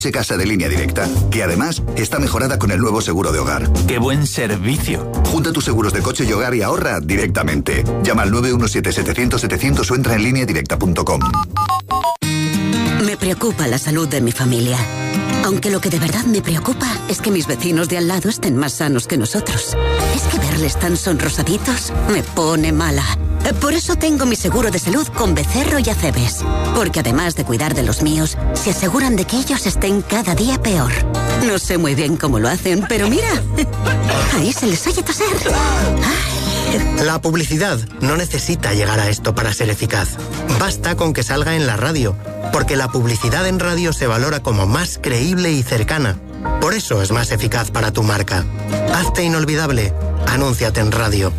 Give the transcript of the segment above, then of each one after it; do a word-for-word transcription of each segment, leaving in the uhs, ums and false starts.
Casa de Línea Directa, que además está mejorada con el nuevo seguro de hogar. ¡Qué buen servicio! Junta tus seguros de coche y hogar y ahorra directamente. Llama al nueve uno siete setecientos setecientos o entra en línea directa punto com. Me preocupa la salud de mi familia. Aunque lo que de verdad me preocupa es que mis vecinos de al lado estén más sanos que nosotros. Es que verles tan sonrosaditos me pone mala. Por eso tengo mi seguro de salud con Becerro y Acebes. Porque además de cuidar de los míos, se aseguran de que ellos estén cada día peor. No sé muy bien cómo lo hacen, pero mira, ahí se les oye toser. Ay. La publicidad no necesita llegar a esto para ser eficaz. Basta con que salga en la radio, porque la publicidad en radio se valora como más creíble y cercana. Por eso es más eficaz para tu marca. Hazte inolvidable. Anúnciate en radio.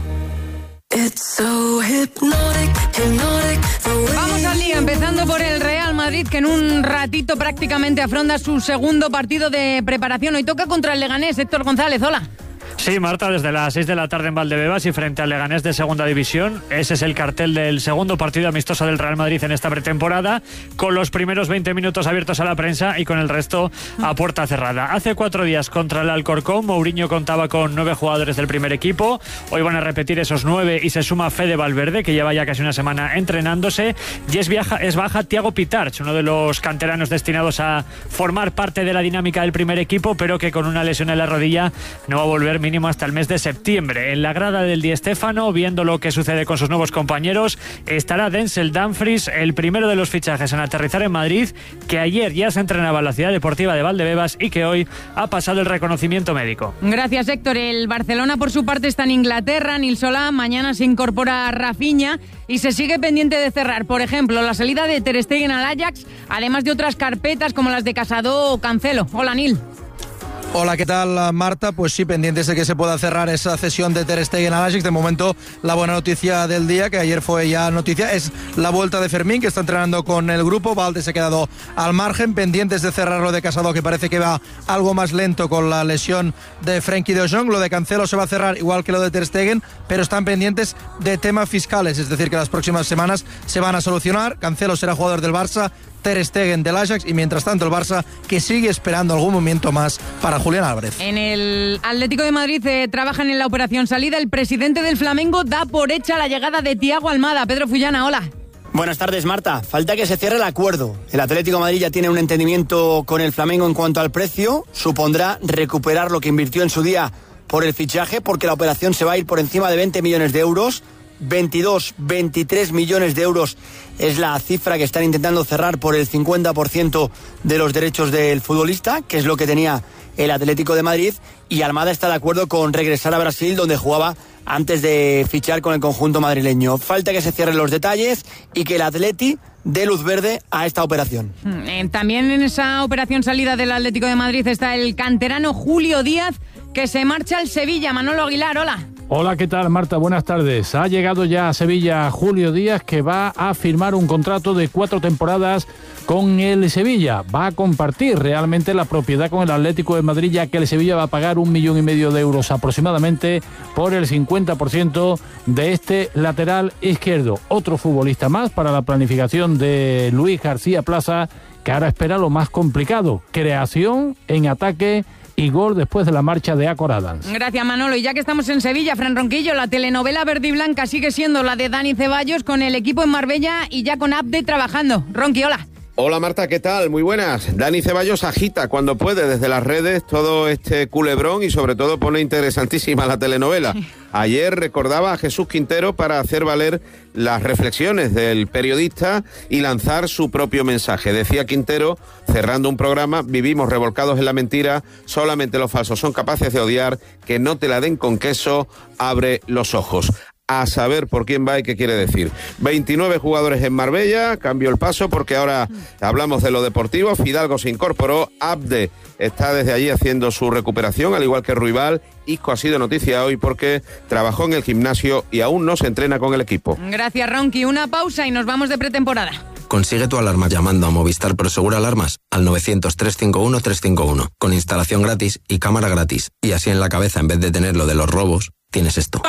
Vamos al día, empezando por el Real Madrid, que en un ratito prácticamente afronta su segundo partido de preparación. Hoy toca contra el Leganés. Héctor González, hola. Sí, Marta, desde las seis de la tarde en Valdebebas y frente al Leganés de Segunda División. Ese es el cartel del segundo partido amistoso del Real Madrid en esta pretemporada, con los primeros veinte minutos abiertos a la prensa y con el resto a puerta cerrada. Hace cuatro días contra el Alcorcón, Mourinho contaba con nueve jugadores del primer equipo. Hoy van a repetir esos nueve y se suma Fede Valverde, que lleva ya casi una semana entrenándose. Y es, viaja, es baja Thiago Pitarch, uno de los canteranos destinados a formar parte de la dinámica del primer equipo, pero que con una lesión en la rodilla no va a volver mínimo hasta el mes de septiembre. En la grada del Di Stéfano, viendo lo que sucede con sus nuevos compañeros, estará Denzel Dumfries, el primero de los fichajes en aterrizar en Madrid, que ayer ya se entrenaba en la Ciudad Deportiva de Valdebebas y que hoy ha pasado el reconocimiento médico. Gracias, Héctor. El Barcelona, por su parte, está en Inglaterra. Nil Solá, mañana se incorpora Rafinha y se sigue pendiente de cerrar, por ejemplo, la salida de Ter Stegen al Ajax, además de otras carpetas como las de Casado o Cancelo. Hola, Nil. Hola, ¿qué tal, Marta? Pues sí, pendientes de que se pueda cerrar esa cesión de Ter Stegen al Ajax. De momento, la buena noticia del día, que ayer fue ya noticia, es la vuelta de Fermín, que está entrenando con el grupo. Valde se ha quedado al margen, pendientes de cerrar lo de Casado, que parece que va algo más lento con la lesión de Frenkie de Jong. Lo de Cancelo se va a cerrar igual que lo de Ter Stegen, pero están pendientes de temas fiscales, es decir, que las próximas semanas se van a solucionar. Cancelo será jugador del Barça, Ter Stegen del Ajax, y mientras tanto el Barça, que sigue esperando algún momento más para Julián Álvarez. En el Atlético de Madrid eh, trabajan en la operación salida. El presidente del Flamengo da por hecha la llegada de Thiago Almada. Pedro Fullana, hola. Buenas tardes, Marta. Falta que se cierre el acuerdo. El Atlético de Madrid ya tiene un entendimiento con el Flamengo en cuanto al precio. Supondrá recuperar lo que invirtió en su día por el fichaje, porque la operación se va a ir por encima de veinte millones de euros. veintidós, veintitrés millones de euros es la cifra que están intentando cerrar por el cincuenta por ciento de los derechos del futbolista, que es lo que tenía el Atlético de Madrid, y Almada está de acuerdo con regresar a Brasil, donde jugaba antes de fichar con el conjunto madrileño. Falta que se cierren los detalles y que el Atleti dé luz verde a esta operación. También en esa operación salida del Atlético de Madrid está el canterano Julio Díaz, que se marcha al Sevilla. Manolo Aguilar, hola. Hola, ¿qué tal, Marta? Buenas tardes. Ha llegado ya a Sevilla Julio Díaz, que va a firmar un contrato de cuatro temporadas con el Sevilla. Va a compartir realmente la propiedad con el Atlético de Madrid, ya que el Sevilla va a pagar un millón y medio de euros aproximadamente por el cincuenta por ciento de este lateral izquierdo. Otro futbolista más para la planificación de Luis García Plaza, que ahora espera lo más complicado: creación en ataque y gol después de la marcha de Acor Adams. Gracias, Manolo. Y ya que estamos en Sevilla, Fran Ronquillo, la telenovela verde y blanca sigue siendo la de Dani Ceballos, con el equipo en Marbella y ya con Abde trabajando. Ronqui, hola. Hola, Marta, ¿qué tal? Muy buenas. Dani Ceballos agita cuando puede desde las redes todo este culebrón y sobre todo pone interesantísima la telenovela. Ayer recordaba a Jesús Quintero para hacer valer las reflexiones del periodista y lanzar su propio mensaje. Decía Quintero, cerrando un programa: vivimos revolcados en la mentira, solamente los falsos son capaces de odiar, que no te la den con queso, abre los ojos. A saber por quién va y qué quiere decir. veintinueve jugadores en Marbella, cambió el paso porque ahora hablamos de lo deportivo. Fidalgo se incorporó, Abde está desde allí haciendo su recuperación, al igual que Ruibal. Isco ha sido noticia hoy porque trabajó en el gimnasio y aún no se entrena con el equipo. Gracias, Ronqui. Una pausa y nos vamos de pretemporada. Consigue tu alarma llamando a Movistar Prosegur Alarmas al novecientos, trescientos cincuenta y uno, trescientos cincuenta y uno, con instalación gratis y cámara gratis. Y así en la cabeza, en vez de tener lo de los robos, tienes esto.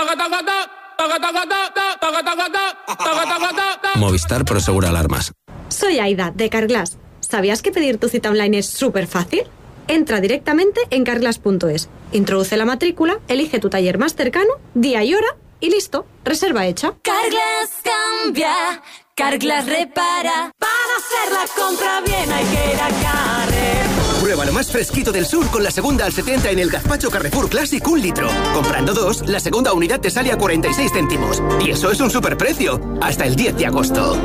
Movistar Prosegur Alarmas. Soy Aida, de Carglass. ¿Sabías que pedir tu cita online es súper fácil? Entra directamente en carglass punto es, introduce la matrícula, elige tu taller más cercano, día y hora y listo, reserva hecha. Carglass cambia, Carglass repara. Para hacer la compra bien hay que ir a Carrefour. Prueba lo más fresquito del sur con la segunda al setenta en el gazpacho Carrefour Classic un litro. Comprando dos, la segunda unidad te sale a cuarenta y seis céntimos. Y eso es un superprecio. Hasta el diez de agosto.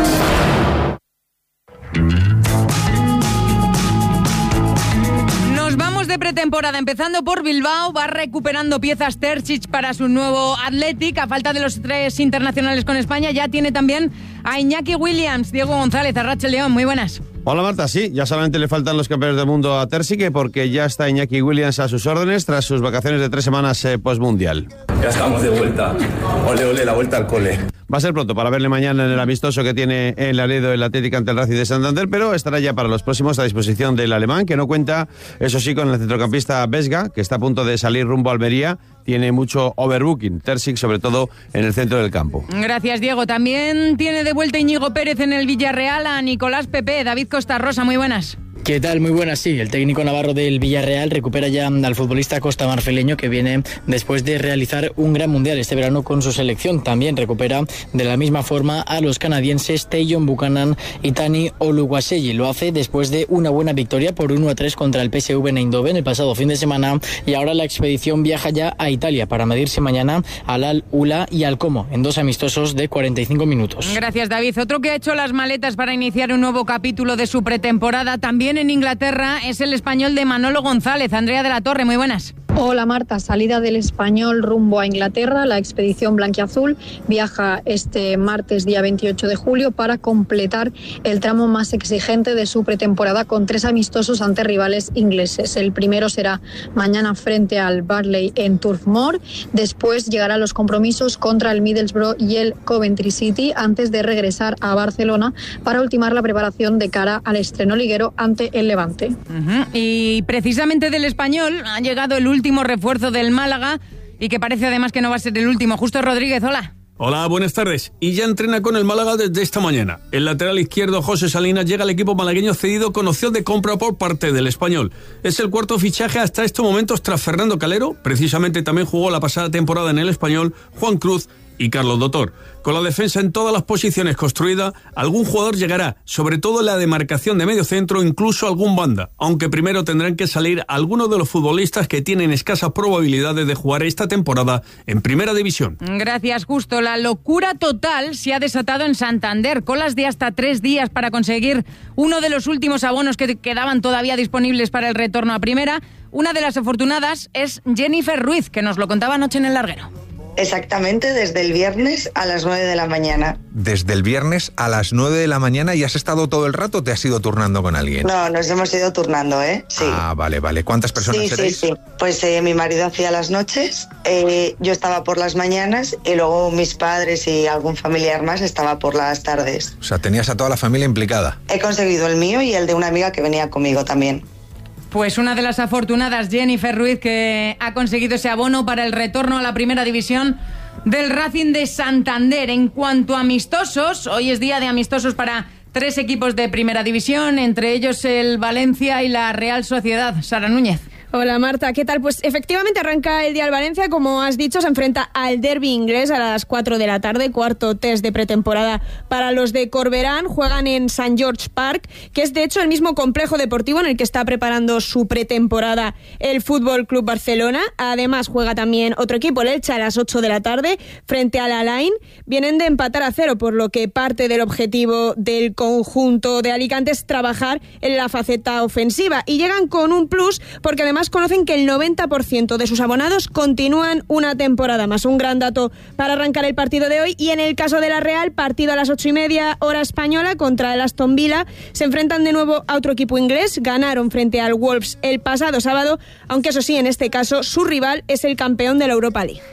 Nos vamos de pretemporada, empezando por Bilbao. Va recuperando piezas Terzic para su nuevo Athletic. A falta de los tres internacionales con España, ya tiene también a Iñaki Williams. Diego González, Arratsalde León, muy buenas. Hola Marta, sí, ya solamente le faltan los campeones del mundo a Terzic porque ya está Iñaki Williams a sus órdenes tras sus vacaciones de tres semanas eh, postmundial. Ya estamos de vuelta. Ole, ole, la vuelta al cole. Va a ser pronto para verle mañana en el amistoso que tiene en Laredo el Atlético ante el Racing de Santander, pero estará ya para los próximos a disposición del alemán, que no cuenta, eso sí, con el centrocampista Vesga, que está a punto de salir rumbo a Almería. Tiene mucho overbooking, Terzic, sobre todo en el centro del campo. Gracias, Diego. También tiene de vuelta Íñigo Pérez en el Villarreal a Nicolás Pepe. David Costa Rosa, muy buenas. ¿Qué tal? Muy buenas, sí. El técnico navarro del Villarreal recupera ya al futbolista costamarfileño que viene después de realizar un gran mundial este verano con su selección. También recupera de la misma forma a los canadienses Tayon Buchanan y Tani Oluwaseyi. Lo hace después de una buena victoria por uno a tres contra el P S V Eindhoven el pasado fin de semana, y ahora la expedición viaja ya a Italia para medirse mañana al Al-Ula y al Como en dos amistosos de cuarenta y cinco minutos. Gracias, David. Otro que ha hecho las maletas para iniciar un nuevo capítulo de su pretemporada también en Inglaterra es el español de Manolo González. Andrea de la Torre, muy buenas. Hola Marta, salida del español rumbo a Inglaterra. La expedición blanquiazul viaja este martes día veintiocho de julio para completar el tramo más exigente de su pretemporada con tres amistosos ante rivales ingleses. El primero será mañana frente al Burnley en Turf Moor. Después llegarán los compromisos contra el Middlesbrough y el Coventry City antes de regresar a Barcelona para ultimar la preparación de cara al estreno liguero ante el Levante. Uh-huh. Y precisamente del español ha llegado el último último refuerzo del Málaga y que parece además que no va a ser el último. Justo Rodríguez, hola. Hola, buenas tardes. Y ya entrena con el Málaga desde esta mañana. El lateral izquierdo José Salinas llega al equipo malagueño cedido con opción de compra por parte del español. Es el cuarto fichaje hasta estos momentos tras Fernando Calero. Precisamente también jugó la pasada temporada en el español Juan Cruz y Carlos Dotor. Con la defensa en todas las posiciones construida, algún jugador llegará, sobre todo en la demarcación de medio centro, incluso algún banda, aunque primero tendrán que salir algunos de los futbolistas que tienen escasas probabilidades de jugar esta temporada en Primera División. Gracias, Justo. La locura total se ha desatado en Santander. Colas de hasta tres días para conseguir uno de los últimos abonos que quedaban todavía disponibles para el retorno a Primera. Una de las afortunadas es Jennifer Ruiz, que nos lo contaba anoche en El Larguero. Exactamente, desde el viernes a las nueve de la mañana. Desde el viernes a las nueve de la mañana, ¿y has estado todo el rato o te has ido turnando con alguien? No, nos hemos ido turnando, ¿eh? Sí. Ah, vale, vale. ¿Cuántas personas sí, seréis? Sí, sí, pues eh, mi marido hacía las noches, eh, yo estaba por las mañanas y luego mis padres y algún familiar más estaba por las tardes. O sea, tenías a toda la familia implicada. He conseguido el mío y el de una amiga que venía conmigo también. Pues una de las afortunadas, Jennifer Ruiz, que ha conseguido ese abono para el retorno a la Primera División del Racing de Santander. En cuanto a amistosos, hoy es día de amistosos para tres equipos de Primera División, entre ellos el Valencia y la Real Sociedad. Sara Núñez. Hola Marta, ¿qué tal? Pues efectivamente arranca el día el Valencia, como has dicho, se enfrenta al derbi inglés a las cuatro de la tarde, cuarto test de pretemporada para los de Corberán. Juegan en Saint George Park, que es de hecho el mismo complejo deportivo en el que está preparando su pretemporada el Fútbol Club Barcelona. Además juega también otro equipo, el Elche, a las ocho de la tarde frente al Alain. Vienen de empatar a cero, por lo que parte del objetivo del conjunto de Alicante es trabajar en la faceta ofensiva, y llegan con un plus porque además conocen que el noventa por ciento de sus abonados continúan una temporada más. Un gran dato para arrancar el partido de hoy. Y en el caso de la Real, partido a las ocho y media hora española contra el Aston Villa. Se enfrentan de nuevo a otro equipo inglés. Ganaron frente al Wolves el pasado sábado, aunque eso sí, en este caso su rival es el campeón de la Europa League.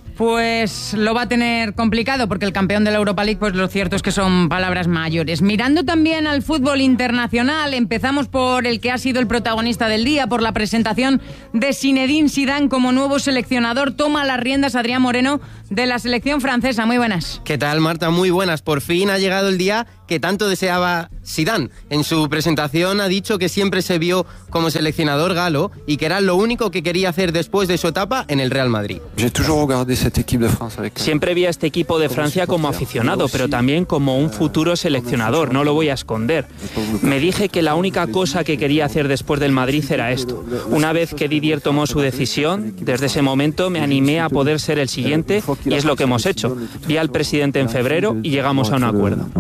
Pues lo va a tener complicado porque el campeón de la Europa League, pues lo cierto es que son palabras mayores. Mirando también al fútbol internacional, empezamos por el que ha sido el protagonista del día, por la presentación de Zinedine Zidane como nuevo seleccionador. Toma las riendas Adrián Moreno de la selección francesa. Muy buenas. ¿Qué tal, Marta? Muy buenas. Por fin ha llegado el día que tanto deseaba Zidane. En su presentación ha dicho que siempre se vio como seleccionador galo y que era lo único que quería hacer después de su etapa en el Real Madrid. Siempre vi a este equipo de Francia como aficionado, pero también como un futuro seleccionador, no lo voy a esconder. Me dije que la única cosa que quería hacer después del Madrid era esto. Una vez que Didier tomó su decisión, desde ese momento me animé a poder ser el siguiente y es lo que hemos hecho. Vi al presidente en febrero y llegamos a un acuerdo.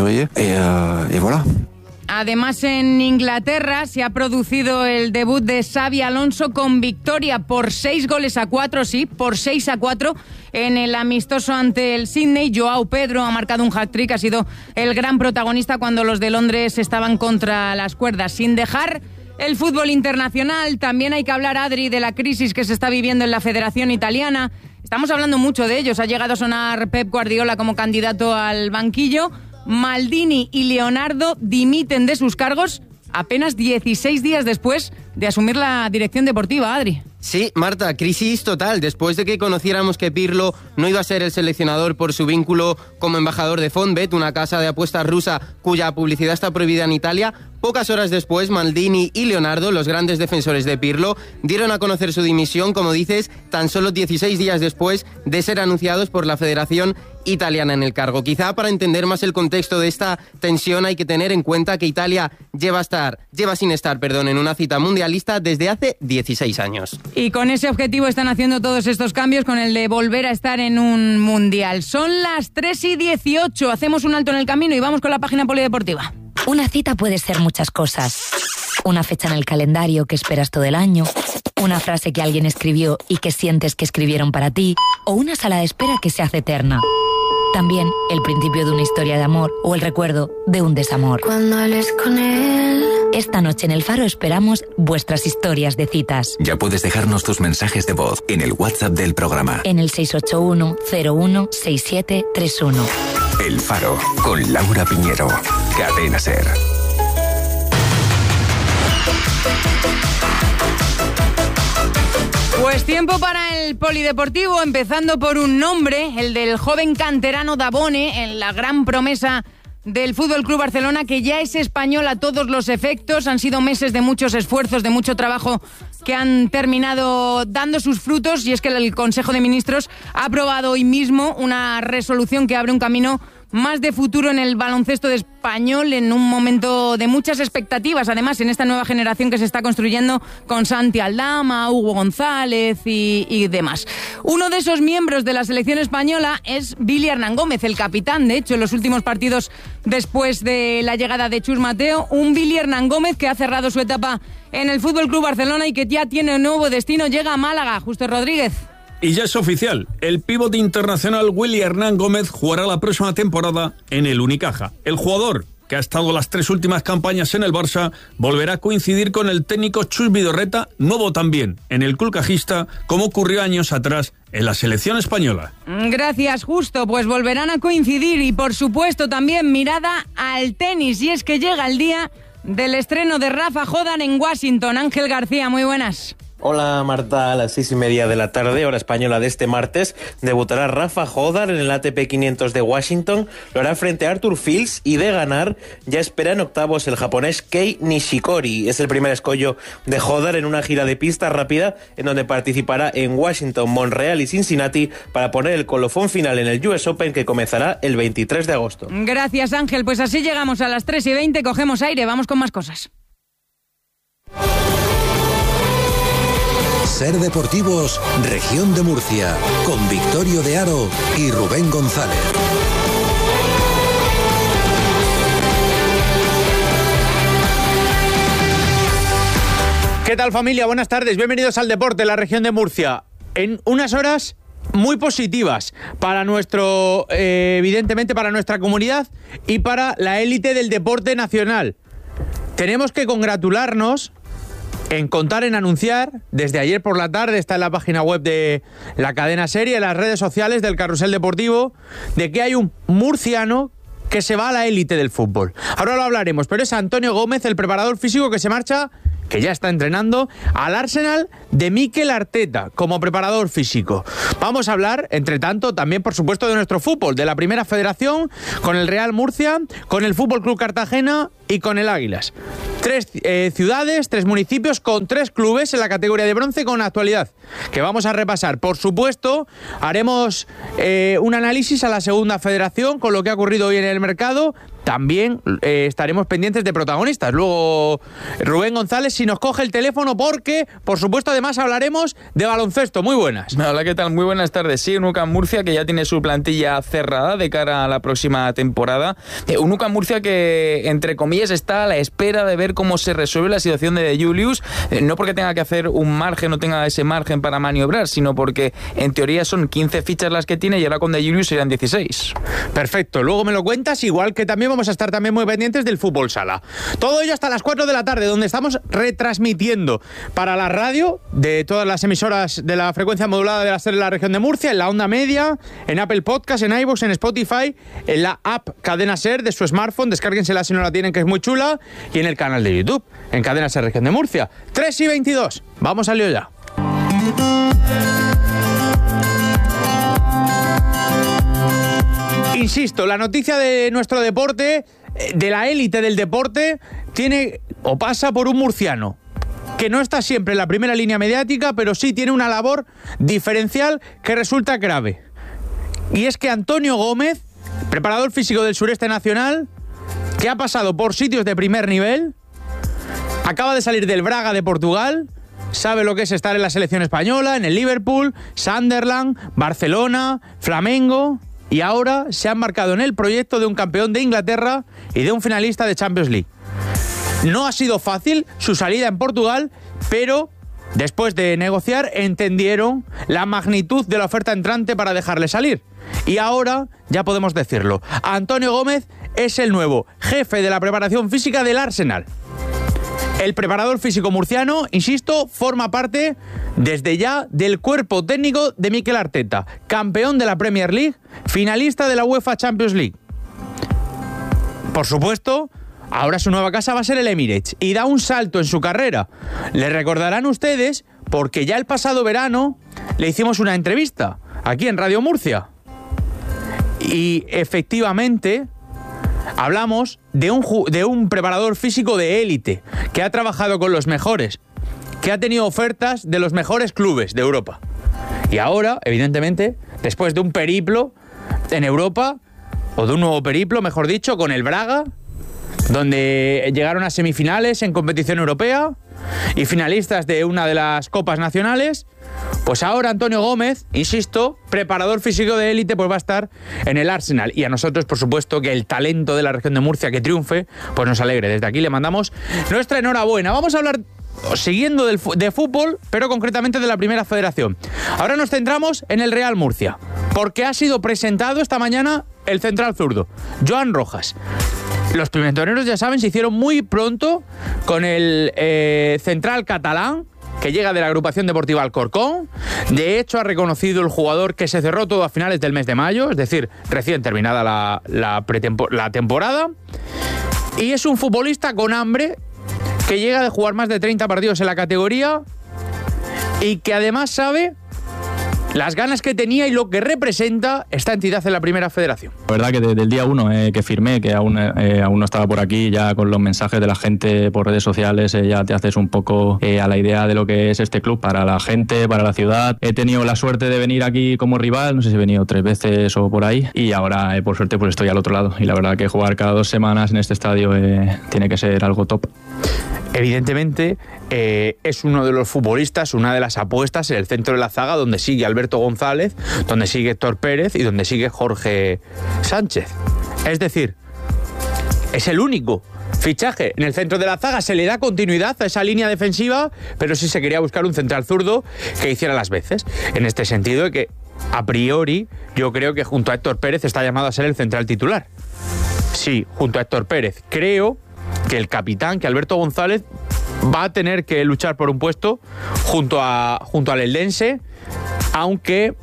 Además, en Inglaterra se ha producido el debut de Xabi Alonso con victoria por seis goles a cuatro, sí, por seis a cuatro en el amistoso ante el Sydney. Joao Pedro ha marcado un hat-trick, ha sido el gran protagonista cuando los de Londres estaban contra las cuerdas. Sin dejar el fútbol internacional, también hay que hablar, Adri, de la crisis que se está viviendo en la Federación Italiana. Estamos hablando mucho de ellos. Ha llegado a sonar Pep Guardiola como candidato al banquillo. Maldini y Leonardo dimiten de sus cargos apenas dieciséis días después de asumir la dirección deportiva, Adri. Sí, Marta, crisis total. Después de que conociéramos que Pirlo no iba a ser el seleccionador por su vínculo como embajador de Fonbet, una casa de apuestas rusa cuya publicidad está prohibida en Italia, pocas horas después Maldini y Leonardo, los grandes defensores de Pirlo, dieron a conocer su dimisión, como dices, tan solo dieciséis días después de ser anunciados por la Federación Italiana en el cargo. Quizá para entender más el contexto de esta tensión hay que tener en cuenta que Italia lleva, estar, lleva sin estar perdón, en una cita mundialista desde hace dieciséis años. Y con ese objetivo están haciendo todos estos cambios, con el de volver a estar en un mundial. Son las tres y dieciocho, hacemos un alto en el camino y vamos con la página polideportiva. Una cita puede ser muchas cosas. Una fecha en el calendario que esperas todo el año, una frase que alguien escribió y que sientes que escribieron para ti, o una sala de espera que se hace eterna. También el principio de una historia de amor o el recuerdo de un desamor. Cuando hables con él. Esta noche en El Faro esperamos vuestras historias de citas. Ya puedes dejarnos tus mensajes de voz en el WhatsApp del programa. En el seis ocho uno cero uno seis siete tres uno. El Faro, con Laura Piñero. Cadena SER. Pues tiempo para el polideportivo, empezando por un nombre, el del joven canterano Dabone, en la gran promesa del Fútbol Club Barcelona, que ya es español a todos los efectos. Han sido meses de muchos esfuerzos, de mucho trabajo, que han terminado dando sus frutos, y es que el Consejo de Ministros ha aprobado hoy mismo una resolución que abre un camino más de futuro en el baloncesto de español, en un momento de muchas expectativas, además, en esta nueva generación que se está construyendo con Santi Aldama, Hugo González y, y demás. Uno de esos miembros de la selección española es Billy Hernán Gómez, el capitán, de hecho, en los últimos partidos después de la llegada de Chus Mateo. Un Billy Hernán Gómez que ha cerrado su etapa en el Fútbol Club Barcelona y que ya tiene un nuevo destino, llega a Málaga. Justo Rodríguez. Y ya es oficial, el pívot internacional Willy Hernán Gómez jugará la próxima temporada en el Unicaja. El jugador, que ha estado las tres últimas campañas en el Barça, volverá a coincidir con el técnico Chus Vidorreta, nuevo también en el club cajista, como ocurrió años atrás en la selección española. Gracias, Justo. Pues volverán a coincidir y, por supuesto, también mirada al tenis. Y es que llega el día del estreno de Rafa Jodan en Washington. Ángel García, muy buenas. Hola Marta, a las seis y media de la tarde, hora española de este martes, debutará Rafa Jodar en el A T P quinientos de Washington, lo hará frente a Arthur Fields y de ganar ya espera en octavos el japonés Kei Nishikori. Es el primer escollo de Jodar en una gira de pista rápida en donde participará en Washington, Montreal y Cincinnati para poner el colofón final en el U S Open que comenzará el veintitrés de agosto. Gracias Ángel, pues así llegamos a las tres y veinte, cogemos aire, vamos con más cosas. SER Deportivos, Región de Murcia, con Victorio de Aro y Rubén González. ¿Qué tal, familia? Buenas tardes, bienvenidos al Deporte, la Región de Murcia. En unas horas muy positivas para nuestro, eh, evidentemente para nuestra comunidad y para la élite del deporte nacional. Tenemos que congratularnos en contar, en anunciar, desde ayer por la tarde, está en la página web de la cadena SER y en las redes sociales del Carrusel Deportivo, de que hay un murciano que se va a la élite del fútbol. Ahora lo hablaremos, pero es Antonio Gómez, el preparador físico, que se marcha que ya está entrenando al Arsenal de Mikel Arteta como preparador físico. Vamos a hablar, entre tanto, también por supuesto de nuestro fútbol, de la Primera Federación, con el Real Murcia, con el Fútbol Club Cartagena y con el Águilas. Tres eh, ciudades, tres municipios con tres clubes en la categoría de bronce con actualidad, que vamos a repasar. Por supuesto, haremos eh, un análisis a la Segunda Federación con lo que ha ocurrido hoy en el mercado. También eh, estaremos pendientes de protagonistas. Luego Rubén González, si nos coge el teléfono, porque, por supuesto, además hablaremos de baloncesto. Muy buenas. Hola, ¿qué tal? Muy buenas tardes. Sí, un U C A M Murcia que ya tiene su plantilla cerrada de cara a la próxima temporada. Eh, un U C A M Murcia que, entre comillas, está a la espera de ver cómo se resuelve la situación de Julius. Eh, no porque tenga que hacer un margen, no tenga ese margen para maniobrar, sino porque, en teoría, son quince fichas las que tiene y ahora con de Julius serían dieciséis. Perfecto. Luego me lo cuentas, igual que también vamos a estar también muy pendientes del fútbol sala. Todo ello hasta las cuatro de la tarde, donde estamos retransmitiendo para la radio de todas las emisoras de la frecuencia modulada de la SER en la región de Murcia, en la onda media, en Apple Podcast, en iVoox, en Spotify, en la app Cadena SER de su smartphone, descárguensela si no la tienen, que es muy chula, y en el canal de YouTube, en Cadena SER región de Murcia. tres y veintidós. Vamos al lío ya. Insisto, la noticia de nuestro deporte, de la élite del deporte, tiene o pasa por un murciano que no está siempre en la primera línea mediática, pero sí tiene una labor diferencial que resulta grave. Y es que Antonio Gómez, preparador físico del Sureste Nacional, que ha pasado por sitios de primer nivel, acaba de salir del Braga de Portugal, sabe lo que es estar en la selección española, en el Liverpool, Sunderland, Barcelona, Flamengo, y ahora se ha embarcado en el proyecto de un campeón de Inglaterra y de un finalista de Champions League. No ha sido fácil su salida en Portugal, pero después de negociar entendieron la magnitud de la oferta entrante para dejarle salir. Y ahora ya podemos decirlo, Antonio Gómez es el nuevo jefe de la preparación física del Arsenal. El preparador físico murciano, insisto, forma parte desde ya del cuerpo técnico de Mikel Arteta, campeón de la Premier League, finalista de la UEFA Champions League. Por supuesto, ahora su nueva casa va a ser el Emirates y da un salto en su carrera. Le recordarán ustedes porque ya el pasado verano le hicimos una entrevista aquí en Radio Murcia. Y efectivamente hablamos de un, de un preparador físico de élite que ha trabajado con los mejores, que ha tenido ofertas de los mejores clubes de Europa. Y ahora, evidentemente, después de un periplo en Europa, o de un nuevo periplo, mejor dicho, con el Braga, donde llegaron a semifinales en competición europea y finalistas de una de las copas nacionales, pues ahora Antonio Gómez, insisto, preparador físico de élite, pues va a estar en el Arsenal. Y a nosotros, por supuesto, que el talento de la región de Murcia que triunfe, pues nos alegre. Desde aquí le mandamos nuestra enhorabuena. Vamos a hablar, siguiendo del, de fútbol, pero concretamente de la Primera Federación. Ahora nos centramos en el Real Murcia, porque ha sido presentado esta mañana el central zurdo, Joan Rojas. Los pimentoneros, ya saben, se hicieron muy pronto con el eh, central catalán, que llega de la agrupación deportiva Alcorcón. De hecho, ha reconocido el jugador que se cerró todo a finales del mes de mayo, es decir, recién terminada la, la, la temporada. Y es un futbolista con hambre, que llega de jugar más de treinta partidos en la categoría y que además sabe las ganas que tenía y lo que representa esta entidad en la Primera Federación. La verdad que desde el día uno eh, que firmé, que aún, eh, aún no estaba por aquí, ya con los mensajes de la gente por redes sociales, eh, ya te haces un poco eh, a la idea de lo que es este club para la gente, para la ciudad. He tenido la suerte de venir aquí como rival, no sé si he venido tres veces o por ahí, y ahora eh, por suerte pues estoy al otro lado. Y la verdad que jugar cada dos semanas en este estadio eh, tiene que ser algo top. Evidentemente, eh, es uno de los futbolistas, una de las apuestas en el centro de la zaga, donde sigue Alberto González, donde sigue Héctor Pérez y donde sigue Jorge Sánchez. Es decir, es el único fichaje en el centro de la zaga. Se le da continuidad a esa línea defensiva, pero sí se quería buscar un central zurdo que hiciera las veces. En este sentido de que, a priori, yo creo que junto a Héctor Pérez está llamado a ser el central titular. Sí, junto a Héctor Pérez. Creo que el capitán, que Alberto González, va a tener que luchar por un puesto junto a junto al eldense, aunque,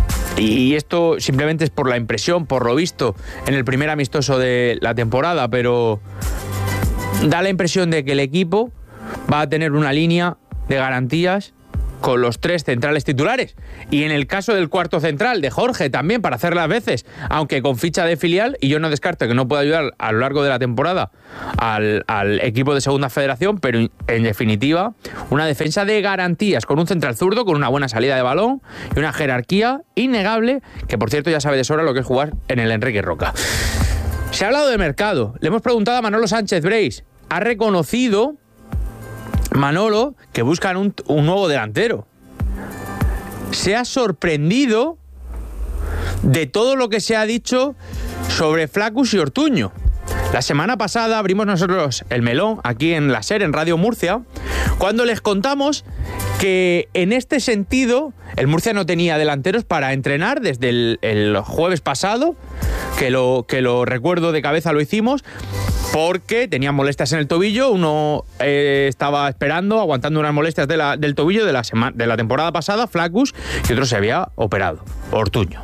y esto simplemente es por la impresión, por lo visto en el primer amistoso de la temporada, pero da la impresión de que el equipo va a tener una línea de garantías con los tres centrales titulares. Y en el caso del cuarto central, de Jorge, también para hacer las veces, aunque con ficha de filial, y yo no descarto que no pueda ayudar a lo largo de la temporada al, al equipo de segunda federación, pero en definitiva, una defensa de garantías, con un central zurdo, con una buena salida de balón y una jerarquía innegable, que por cierto ya sabe de sobra lo que es jugar en el Enrique Roca. Se ha hablado de mercado. Le hemos preguntado a Manolo Sánchez Breis. Ha reconocido Manolo que buscan un, un nuevo delantero. Se ha sorprendido de todo lo que se ha dicho sobre Flaccus y Ortuño. La semana pasada abrimos nosotros el melón aquí en la SER, en Radio Murcia, cuando les contamos que en este sentido el Murcia no tenía delanteros para entrenar desde el, el jueves pasado, que lo, que lo recuerdo de cabeza, lo hicimos, porque tenían molestias en el tobillo. Uno eh, estaba esperando, aguantando unas molestias de la, del tobillo de la, sema, de la temporada pasada, Flaccus, y otro se había operado, Ortuño.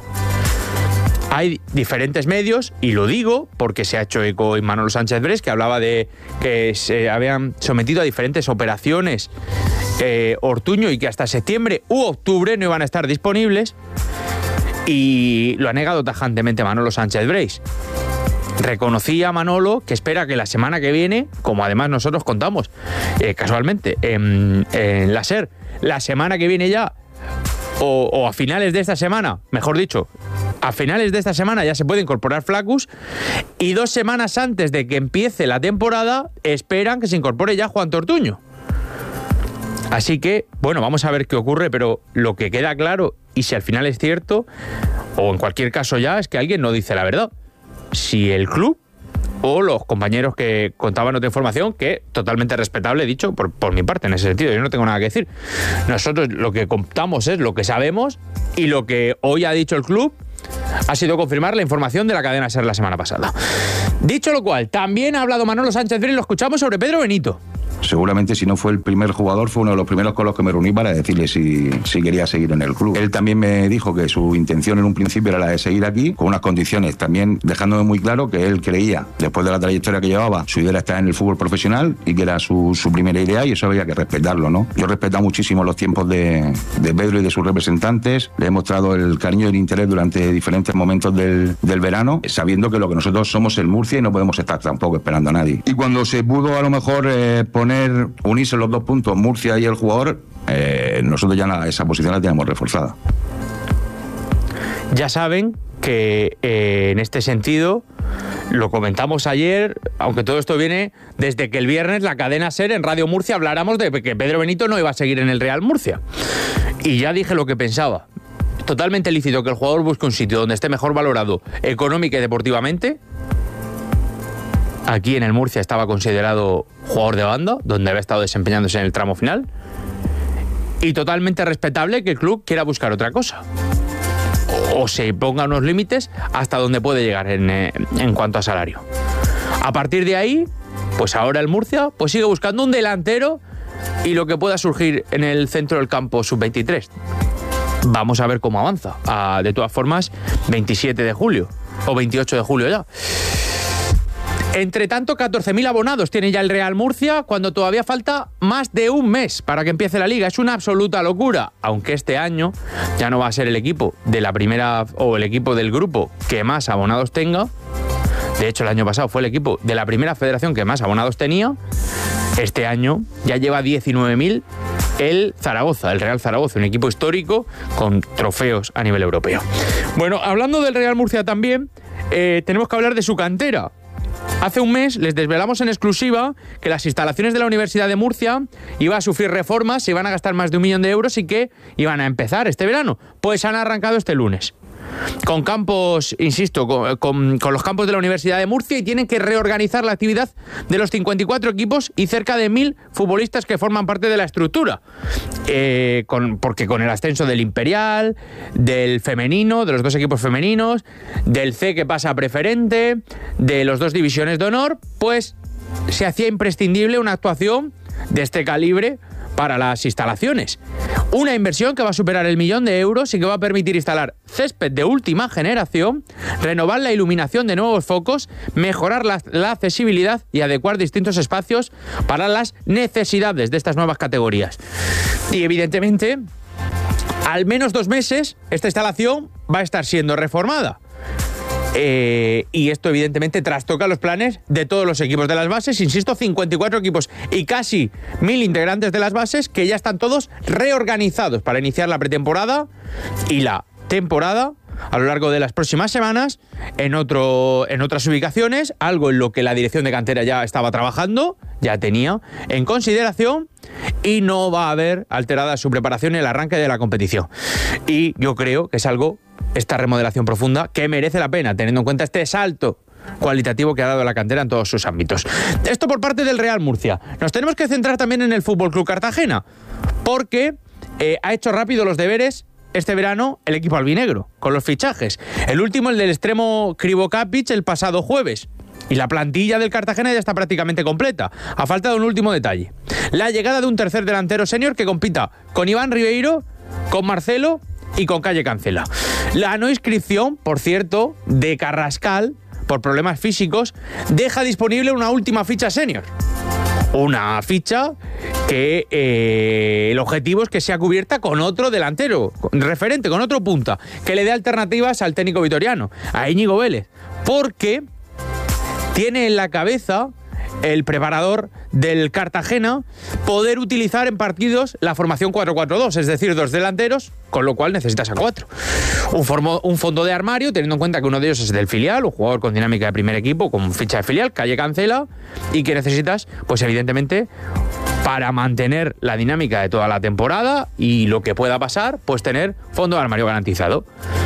Hay diferentes medios, y lo digo porque se ha hecho eco en Manolo Sánchez Breis, que hablaba de que se habían sometido a diferentes operaciones eh, Ortuño y que hasta septiembre u octubre no iban a estar disponibles, y lo ha negado tajantemente Manolo Sánchez Breis. Reconocía Manolo que espera que la semana que viene, como además nosotros contamos eh, casualmente en, en la SER, la semana que viene ya, o, o a finales de esta semana, mejor dicho, a finales de esta semana ya se puede incorporar Flaccus, y dos semanas antes de que empiece la temporada esperan que se incorpore ya Juan Ortuño. Así que, bueno, vamos a ver qué ocurre, pero lo que queda claro, y si al final es cierto, o en cualquier caso ya, es que alguien no dice la verdad. Si el club o los compañeros que contaban otra información, que totalmente respetable, dicho por, por mi parte en ese sentido, yo no tengo nada que decir. Nosotros lo que contamos es lo que sabemos, y lo que hoy ha dicho el club ha sido confirmar la información de la cadena SER la semana pasada. Dicho lo cual, también ha hablado Manolo Sánchez Breis, lo escuchamos, sobre Pedro Benito. Seguramente, si no fue el primer jugador, fue uno de los primeros con los que me reuní para decirle si, si quería seguir en el club. Él también me dijo que su intención en un principio era la de seguir aquí, con unas condiciones, también dejándome muy claro que él creía, después de la trayectoria que llevaba, su idea era estar en el fútbol profesional, y que era su, su primera idea, y eso había que respetarlo, ¿no? Yo he respetado muchísimo los tiempos de, de Pedro y de sus representantes, le he mostrado el cariño y el interés durante diferentes momentos del, del verano, sabiendo que lo que nosotros somos el Murcia y no podemos estar tampoco esperando a nadie. Y cuando se pudo a lo mejor eh, poner unirse los dos puntos, Murcia y el jugador, eh, nosotros ya la, esa posición la tenemos reforzada. Ya saben que eh, en este sentido, lo comentamos ayer, aunque todo esto viene desde que el viernes la cadena SER en Radio Murcia habláramos de que Pedro Benito no iba a seguir en el Real Murcia. Y ya dije lo que pensaba. Totalmente lícito que el jugador busque un sitio donde esté mejor valorado económica y deportivamente. Aquí en el Murcia estaba considerado jugador de banda, donde había estado desempeñándose en el tramo final. Y totalmente respetable que el club quiera buscar otra cosa. O se ponga unos límites hasta donde puede llegar en, en cuanto a salario. A partir de ahí, pues ahora el Murcia pues sigue buscando un delantero y lo que pueda surgir en el centro del campo sub veintitrés. Vamos a ver cómo avanza. Ah, de todas formas, veintisiete de julio o veintiocho de julio ya. Entre tanto, catorce mil abonados tiene ya el Real Murcia, cuando todavía falta más de un mes para que empiece la Liga. Es una absoluta locura, aunque este año ya no va a ser el equipo de la primera o el equipo del grupo que más abonados tenga. De hecho, el año pasado fue el equipo de la primera federación que más abonados tenía. Este año ya lleva diecinueve mil el Zaragoza, el Real Zaragoza, un equipo histórico con trofeos a nivel europeo. Bueno, hablando del Real Murcia también, eh, tenemos que hablar de su cantera. Hace un mes les desvelamos en exclusiva que las instalaciones de la Universidad de Murcia iban a sufrir reformas, se iban a gastar más de un millón de euros y que iban a empezar este verano. Pues han arrancado este lunes. Con campos, insisto, con, con, con los campos de la Universidad de Murcia, y tienen que reorganizar la actividad de los cincuenta y cuatro equipos y cerca de mil futbolistas que forman parte de la estructura. Eh, con, porque con el ascenso del Imperial, del femenino, de los dos equipos femeninos, del C que pasa a preferente, de los dos divisiones de honor, pues se hacía imprescindible una actuación de este calibre para las instalaciones. Una inversión que va a superar el millón de euros y que va a permitir instalar césped de última generación, renovar la iluminación de nuevos focos, mejorar la, la accesibilidad y adecuar distintos espacios para las necesidades de estas nuevas categorías. Y evidentemente, al menos dos meses, esta instalación va a estar siendo reformada. Eh, y esto evidentemente trastoca los planes de todos los equipos de las bases, insisto, cincuenta y cuatro equipos y casi mil integrantes de las bases que ya están todos reorganizados para iniciar la pretemporada y la temporada a lo largo de las próximas semanas en, otro, en otras ubicaciones, algo en lo que la dirección de cantera ya estaba trabajando, ya tenía en consideración, y no va a haber alterada su preparación en el arranque de la competición. Y yo creo que es algo, esta remodelación profunda, que merece la pena, teniendo en cuenta este salto cualitativo que ha dado la cantera en todos sus ámbitos. Esto por parte del Real Murcia. Nos tenemos que centrar también en el F C Cartagena, porque eh, ha hecho rápido los deberes este verano el equipo albinegro, con los fichajes. El último, el del extremo Krivo Kapic, el pasado jueves. Y la plantilla del Cartagena ya está prácticamente completa. Ha faltado un último detalle: la llegada de un tercer delantero senior que compita con Iván Ribeiro, con Marcelo y con Calle Cancela. La no inscripción, por cierto, de Carrascal, por problemas físicos, deja disponible una última ficha senior. Una ficha que eh, el objetivo es que sea cubierta con otro delantero, referente, con otro punta, que le dé alternativas al técnico vitoriano, a Íñigo Vélez. Porque tiene en la cabeza el preparador del Cartagena poder utilizar en partidos la formación cuatro cuatro dos, es decir, dos delanteros, con lo cual necesitas a cuatro. Un, formo, un fondo de armario, teniendo en cuenta que uno de ellos es del filial, un jugador con dinámica de primer equipo, con ficha de filial, Calle Cancela, y que necesitas, pues evidentemente, para mantener la dinámica de toda la temporada y lo que pueda pasar, pues tener fondo de armario garantizado.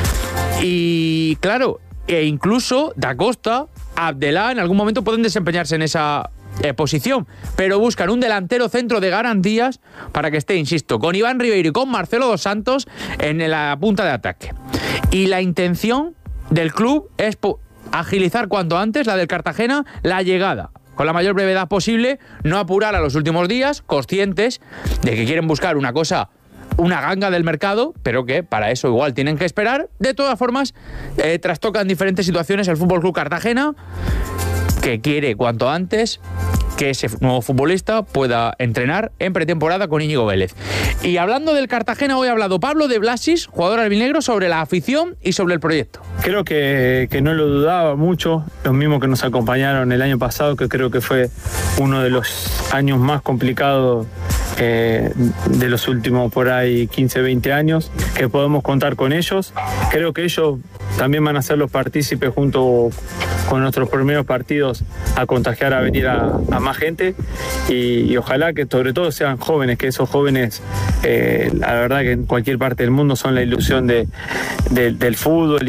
Y claro, e incluso Da Costa, Abdelá en algún momento pueden desempeñarse en esa eh, posición, pero buscan un delantero centro de garantías para que esté, insisto, con Iván Ribeiro y con Marcelo dos Santos en la punta de ataque. Y la intención del club es agilizar cuanto antes, la del Cartagena, la llegada con la mayor brevedad posible, no apurar a los últimos días, conscientes de que quieren buscar una cosa, una ganga del mercado, pero que para eso igual tienen que esperar. De todas formas, eh, trastocan diferentes situaciones el F C Cartagena, que quiere cuanto antes que ese nuevo futbolista pueda entrenar en pretemporada con Íñigo Vélez. Y hablando del Cartagena, hoy ha hablado Pablo de Blasis, jugador albinegro, sobre la afición y sobre el proyecto. Creo que, que no lo dudaba mucho, los mismos que nos acompañaron el año pasado, que creo que fue uno de los años más complicados Eh, de los últimos por ahí quince, veinte años, que podemos contar con ellos. Creo que ellos también van a ser los partícipes junto con nuestros primeros partidos a contagiar, a venir a, a más gente y, y ojalá que sobre todo sean jóvenes, que esos jóvenes eh, la verdad que en cualquier parte del mundo son la ilusión de, de, del fútbol.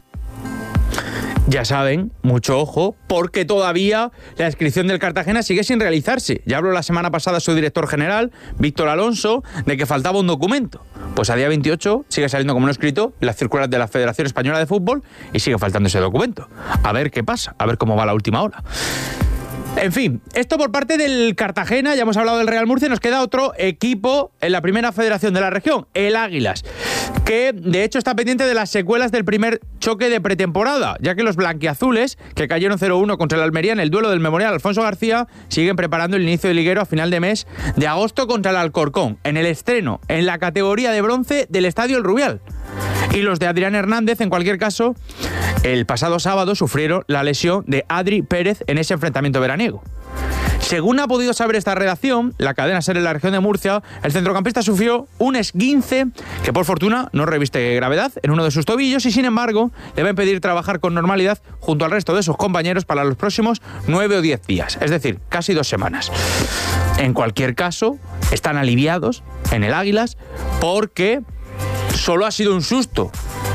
Ya saben, mucho ojo, porque todavía la inscripción del Cartagena sigue sin realizarse. Ya habló la semana pasada su director general, Víctor Alonso, de que faltaba un documento. Pues a día veintiocho sigue saliendo como no escrito en las circulares de la Federación Española de Fútbol y sigue faltando ese documento. A ver qué pasa, a ver cómo va la última hora. En fin, esto por parte del Cartagena. Ya hemos hablado del Real Murcia. Nos queda otro equipo en la primera federación de la región, el Águilas, que de hecho está pendiente de las secuelas del primer choque de pretemporada, ya que los blanquiazules, que cayeron cero uno contra el Almería en el duelo del Memorial Alfonso García, siguen preparando el inicio del liguero a final de mes de agosto contra el Alcorcón, en el estreno en la categoría de bronce del Estadio El Rubial. Y los de Adrián Hernández, en cualquier caso, el pasado sábado sufrieron la lesión de Adri Pérez en ese enfrentamiento veraniego. Según ha podido saber esta redacción, la cadena SER en la región de Murcia, el centrocampista sufrió un esguince que por fortuna no reviste gravedad en uno de sus tobillos y sin embargo le va a impedir trabajar con normalidad junto al resto de sus compañeros para los próximos nueve o diez días, es decir, casi dos semanas. En cualquier caso, están aliviados en el Águilas porque solo ha sido un susto.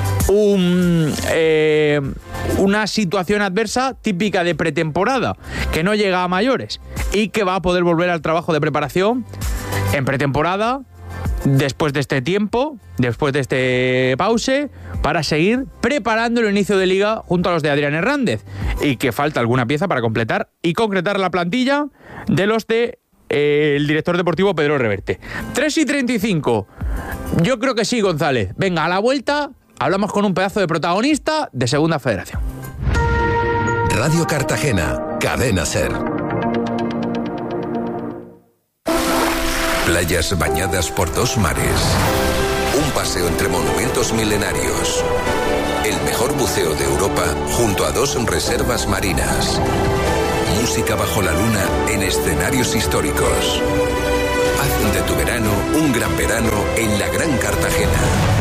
Un, eh, una situación adversa típica de pretemporada que no llega a mayores y que va a poder volver al trabajo de preparación en pretemporada después de este tiempo, después de este pause, para seguir preparando el inicio de liga junto a los de Adrián Hernández y que falta alguna pieza para completar y concretar la plantilla de los de eh, el director deportivo Pedro Reverte. tres y treinta y cinco. Yo creo que sí, González. Venga, a la vuelta hablamos con un pedazo de protagonista de Segunda Federación. Radio Cartagena, Cadena SER. Playas bañadas por dos mares. Un paseo entre monumentos milenarios. El mejor buceo de Europa junto a dos reservas marinas. Música bajo la luna en escenarios históricos. Haz de tu verano un gran verano en la Gran Cartagena.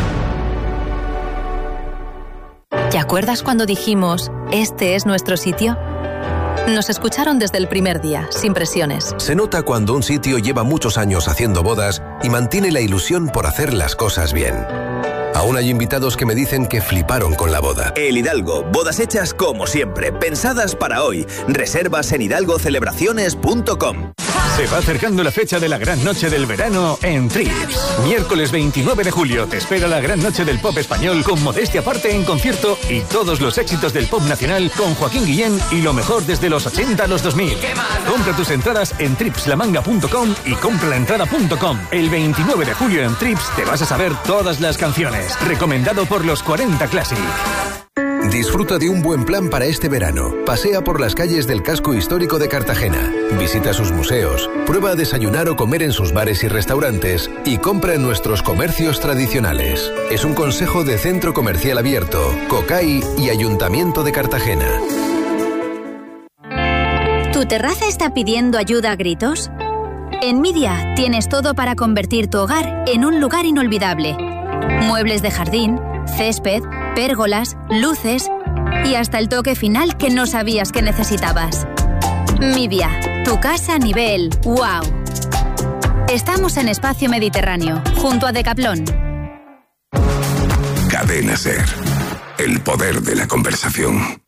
¿Te acuerdas cuando dijimos, este es nuestro sitio? Nos escucharon desde el primer día, sin presiones. Se nota cuando un sitio lleva muchos años haciendo bodas y mantiene la ilusión por hacer las cosas bien. Aún hay invitados que me dicen que fliparon con la boda. El Hidalgo, bodas hechas como siempre, pensadas para hoy. Reservas en hidalgo celebraciones punto com. Se va acercando la fecha de la gran noche del verano en Trips. Miércoles veintinueve de julio te espera la gran noche del pop español con Modestia Aparte en concierto y todos los éxitos del pop nacional con Joaquín Guillén y lo mejor desde los ochenta a los dos mil. Compra tus entradas en trips la manga punto com y compralaentrada punto com. El veintinueve de julio en Trips te vas a saber todas las canciones. Recomendado por los cuarenta Classic. Disfruta de un buen plan para este verano. Pasea por las calles del casco histórico de Cartagena. Visita sus museos. Prueba a desayunar o comer en sus bares y restaurantes. Y compra en nuestros comercios tradicionales. Es un consejo de Centro Comercial Abierto, COCAI y Ayuntamiento de Cartagena. ¿Tu terraza está pidiendo ayuda a gritos? En Midia tienes todo para convertir tu hogar en un lugar inolvidable. Muebles de jardín, césped, pérgolas, luces y hasta el toque final que no sabías que necesitabas. Midia, tu casa a nivel wow. Estamos en Espacio Mediterráneo, junto a Decathlon. Cadena SER. El poder de la conversación.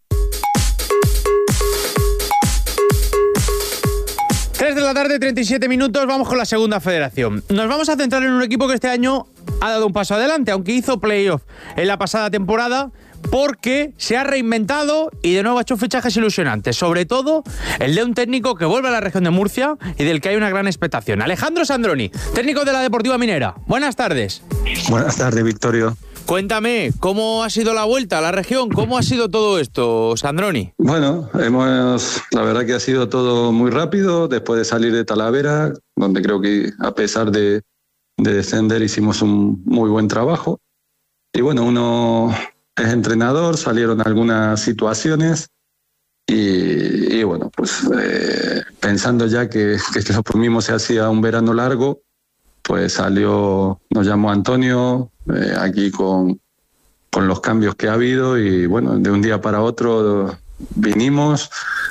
tres de la tarde, treinta y siete minutos, vamos con la Segunda Federación. Nos vamos a centrar en un equipo que este año ha dado un paso adelante, aunque hizo playoff en la pasada temporada, porque se ha reinventado y de nuevo ha hecho fichajes ilusionantes, sobre todo el de un técnico que vuelve a la región de Murcia y del que hay una gran expectación. Alejandro Sandroni, técnico de la Deportiva Minera. Buenas tardes. Buenas tardes, Victorio. Cuéntame, ¿cómo ha sido la vuelta a la región? ¿Cómo ha sido todo esto, Sandroni? Bueno, hemos, la verdad que ha sido todo muy rápido después de salir de Talavera, donde creo que a pesar de, de descender hicimos un muy buen trabajo. Y bueno, uno es entrenador, salieron algunas situaciones y, y bueno, pues eh, pensando ya que, que lo mismo se hacía un verano largo, pues salió, nos llamó Antonio, eh, aquí con, con los cambios que ha habido y bueno, de un día para otro vinimos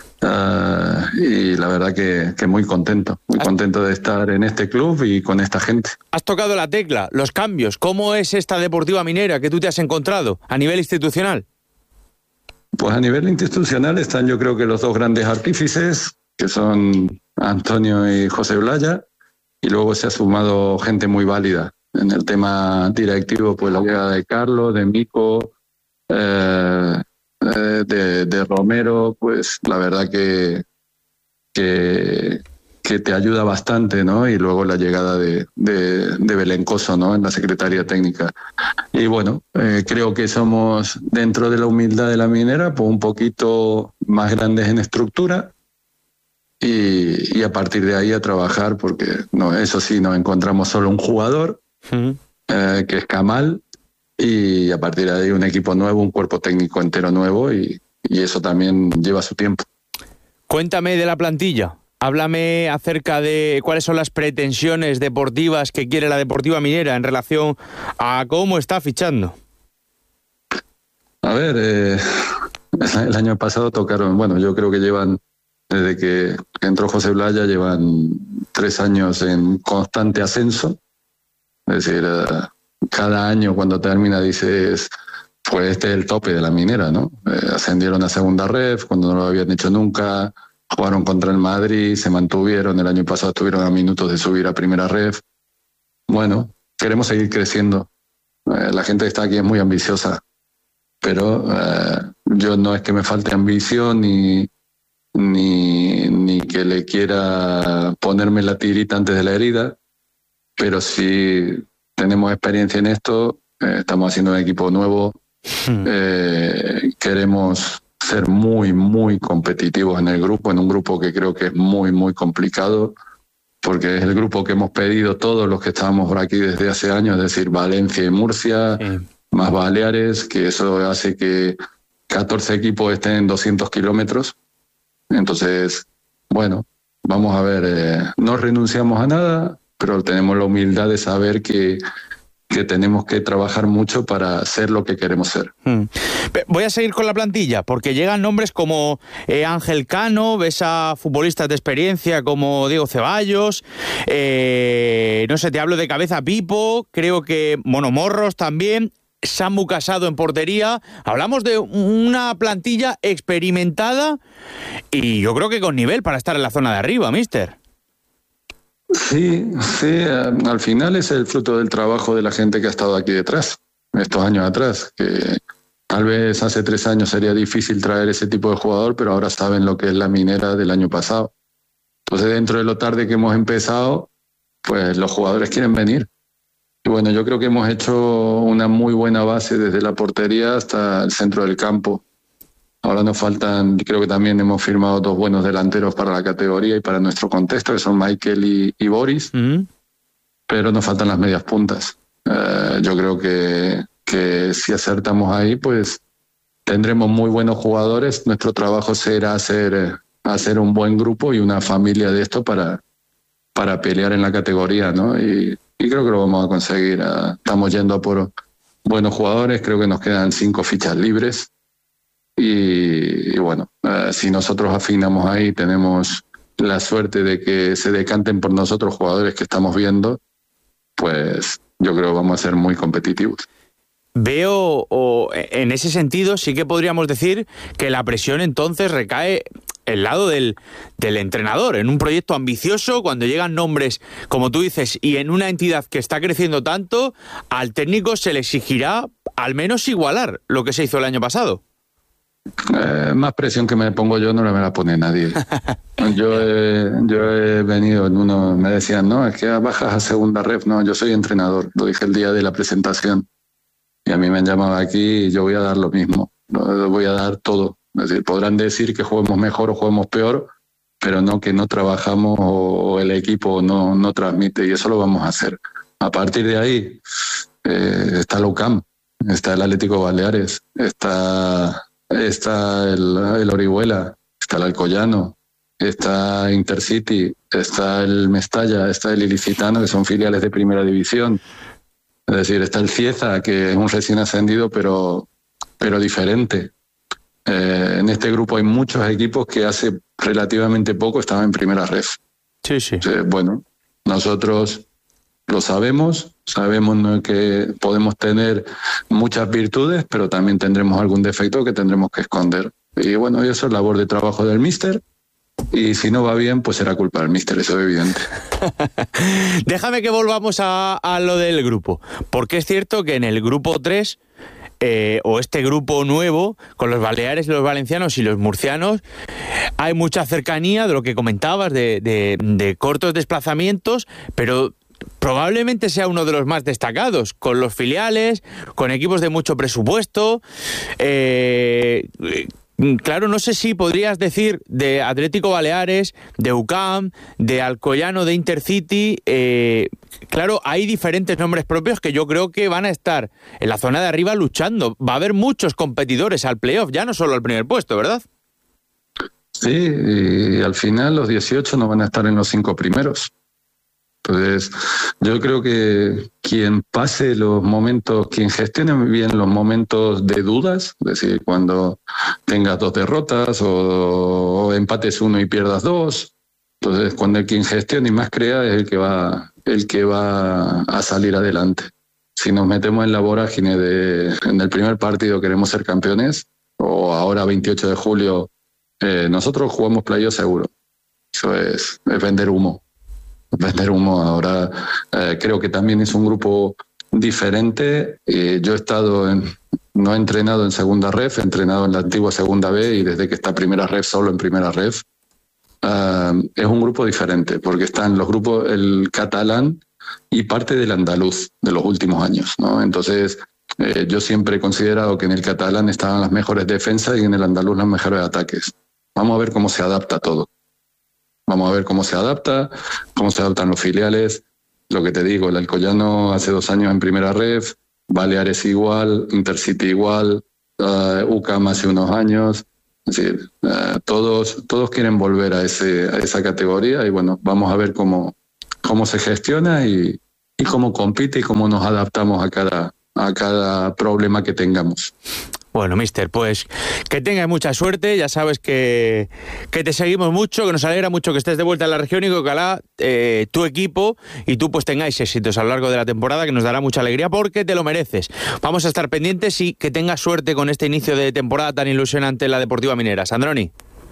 uh, y la verdad que, que muy contento, muy contento de estar en este club y con esta gente. Has tocado la tecla, los cambios. ¿Cómo es esta Deportiva Minera que tú te has encontrado a nivel institucional? Pues a nivel institucional están yo creo que los dos grandes artífices, que son Antonio y José Blaya, y luego se ha sumado gente muy válida. En el tema directivo, pues la llegada de Carlos, de Mico, eh, eh, de, de Romero, pues la verdad que, que, que te ayuda bastante, ¿no? Y luego la llegada de, de, de Belencoso, ¿no? En la Secretaría Técnica. Y bueno, eh, creo que somos, dentro de la humildad de la minera, pues un poquito más grandes en estructura. Y, y a partir de ahí a trabajar, porque no, eso sí, nos encontramos solo un jugador, uh-huh. eh, que es Kamal, y a partir de ahí un equipo nuevo, un cuerpo técnico entero nuevo, y, y eso también lleva su tiempo. Cuéntame de la plantilla, háblame acerca de cuáles son las pretensiones deportivas que quiere la Deportiva Minera en relación a cómo está fichando. A ver, eh, el año pasado tocaron, bueno, yo creo que llevan desde que entró José Blaya, llevan tres años en constante ascenso. Es decir, uh, cada año cuando termina dices, pues este es el tope de la minera, ¿no? Eh, ascendieron a segunda ref cuando no lo habían hecho nunca, jugaron contra el Madrid, se mantuvieron, el año pasado estuvieron a minutos de subir a primera ref. Bueno, queremos seguir creciendo. Eh, la gente que está aquí es muy ambiciosa, pero eh, yo no es que me falte ambición ni ni, ni que le quiera ponerme la tirita antes de la herida, pero sí tenemos experiencia en esto, eh, estamos haciendo un equipo nuevo, hmm. eh, queremos ser muy, muy competitivos en el grupo, en un grupo que creo que es muy, muy complicado, porque es el grupo que hemos pedido todos los que estábamos por aquí desde hace años, es decir, Valencia y Murcia, sí. más Baleares, que eso hace que catorce equipos estén en doscientos kilómetros. Entonces, bueno, vamos a ver, eh, no renunciamos a nada, pero tenemos la humildad de saber que, que tenemos que trabajar mucho para ser lo que queremos ser. Hmm. Voy a seguir con la plantilla, porque llegan nombres como eh, Ángel Cano, ves a futbolistas de experiencia como Diego Ceballos, eh, no sé, te hablo de cabeza Pipo, creo que Monomorros también, Samu Casado en portería. Hablamos de una plantilla experimentada y yo creo que con nivel para estar en la zona de arriba, mister. Sí, sí, al final es el fruto del trabajo de la gente que ha estado aquí detrás, estos años atrás, que tal vez hace tres años sería difícil traer ese tipo de jugador, pero ahora saben lo que es la minera del año pasado. Entonces, dentro de lo tarde que hemos empezado, pues los jugadores quieren venir. Y bueno, yo creo que hemos hecho una muy buena base desde la portería hasta el centro del campo. Ahora nos faltan, creo que también hemos firmado dos buenos delanteros para la categoría y para nuestro contexto, que son Michael y, y Boris, mm-hmm. pero nos faltan las medias puntas. Uh, yo creo que, que si acertamos ahí, pues tendremos muy buenos jugadores. Nuestro trabajo será hacer, hacer un buen grupo y una familia de esto para, para pelear en la categoría, ¿no? Y, y creo que lo vamos a conseguir. Uh, estamos yendo a por buenos jugadores, creo que nos quedan cinco fichas libres. Y, y bueno, uh, si nosotros afinamos ahí, tenemos la suerte de que se decanten por nosotros jugadores que estamos viendo, pues yo creo que vamos a ser muy competitivos. Veo, o en ese sentido, sí que podríamos decir que la presión entonces recae el lado del, del entrenador, en un proyecto ambicioso, cuando llegan nombres, como tú dices, y en una entidad que está creciendo tanto, al técnico se le exigirá al menos igualar lo que se hizo el año pasado. Eh, más presión que me pongo yo no me la pone nadie. Yo he, yo he venido en uno, me decían, no, es que bajas a segunda ref. No, yo soy entrenador, lo dije el día de la presentación. Y a mí me han llamado aquí y yo voy a dar lo mismo, voy a dar todo. Es decir, podrán decir que juguemos mejor o juguemos peor, pero no que no trabajamos o el equipo no, no transmite, y eso lo vamos a hacer. A partir de ahí eh, está el U C A M, está el Atlético Baleares, está... Está el, el Orihuela, está el Alcoyano, está Intercity, está el Mestalla, está el Ilicitano, que son filiales de primera división. Es decir, está el Cieza, que es un recién ascendido, pero, pero diferente. Eh, en este grupo hay muchos equipos que hace relativamente poco estaban en primera ref. Sí, sí. Eh, bueno, nosotros lo sabemos, sabemos, ¿no?, que podemos tener muchas virtudes, pero también tendremos algún defecto que tendremos que esconder. Y bueno, eso es labor de trabajo del míster, y si no va bien, pues será culpa del míster, eso es evidente. Déjame que volvamos a, a lo del grupo, porque es cierto que en el grupo tres, eh, o este grupo nuevo, con los baleares, los valencianos y los murcianos, hay mucha cercanía de lo que comentabas, de, de, de cortos desplazamientos, pero probablemente sea uno de los más destacados, con los filiales, con equipos de mucho presupuesto. Eh, claro, no sé si podrías decir de Atlético Baleares, de U C A M, de Alcoyano, de Intercity. Eh, claro, hay diferentes nombres propios que yo creo que van a estar en la zona de arriba luchando. Va a haber muchos competidores al playoff, ya no solo al primer puesto, ¿verdad? Sí, y al final los dieciocho no van a estar en los cinco primeros. Entonces, yo creo que quien pase los momentos, quien gestione bien los momentos de dudas, es decir, cuando tengas dos derrotas o, o empates uno y pierdas dos, entonces cuando el quien gestione y más crea es el que va, el que va a salir adelante. Si nos metemos en la vorágine de en el primer partido queremos ser campeones, o ahora veintiocho de julio, eh, nosotros jugamos playoff seguro. Eso es, es vender humo. Vender humo. Ahora eh, creo que también es un grupo diferente. Eh, yo he estado en, no he entrenado en segunda ref, he entrenado en la antigua segunda B y desde que está primera ref solo en primera ref. Uh, es un grupo diferente porque están los grupos, el catalán y parte del andaluz de los últimos años, ¿no? Entonces eh, yo siempre he considerado que en el catalán estaban las mejores defensas y en el andaluz los mejores ataques. Vamos a ver cómo se adapta todo. Vamos a ver cómo se adapta, cómo se adaptan los filiales. Lo que te digo, el Alcoyano hace dos años en primera ref, Baleares igual, Intercity igual, uh, U C A M hace unos años. Es decir, uh, todos, todos quieren volver a, ese, a esa categoría y bueno, vamos a ver cómo, cómo se gestiona y, y cómo compite y cómo nos adaptamos a cada, a cada problema que tengamos. Bueno, mister, pues que tengas mucha suerte, ya sabes que, que te seguimos mucho, que nos alegra mucho que estés de vuelta en la región y que ojalá eh, tu equipo y tú pues tengáis éxitos a lo largo de la temporada, que nos dará mucha alegría porque te lo mereces. Vamos a estar pendientes y que tengas suerte con este inicio de temporada tan ilusionante en la Deportiva Minera. Sandroni.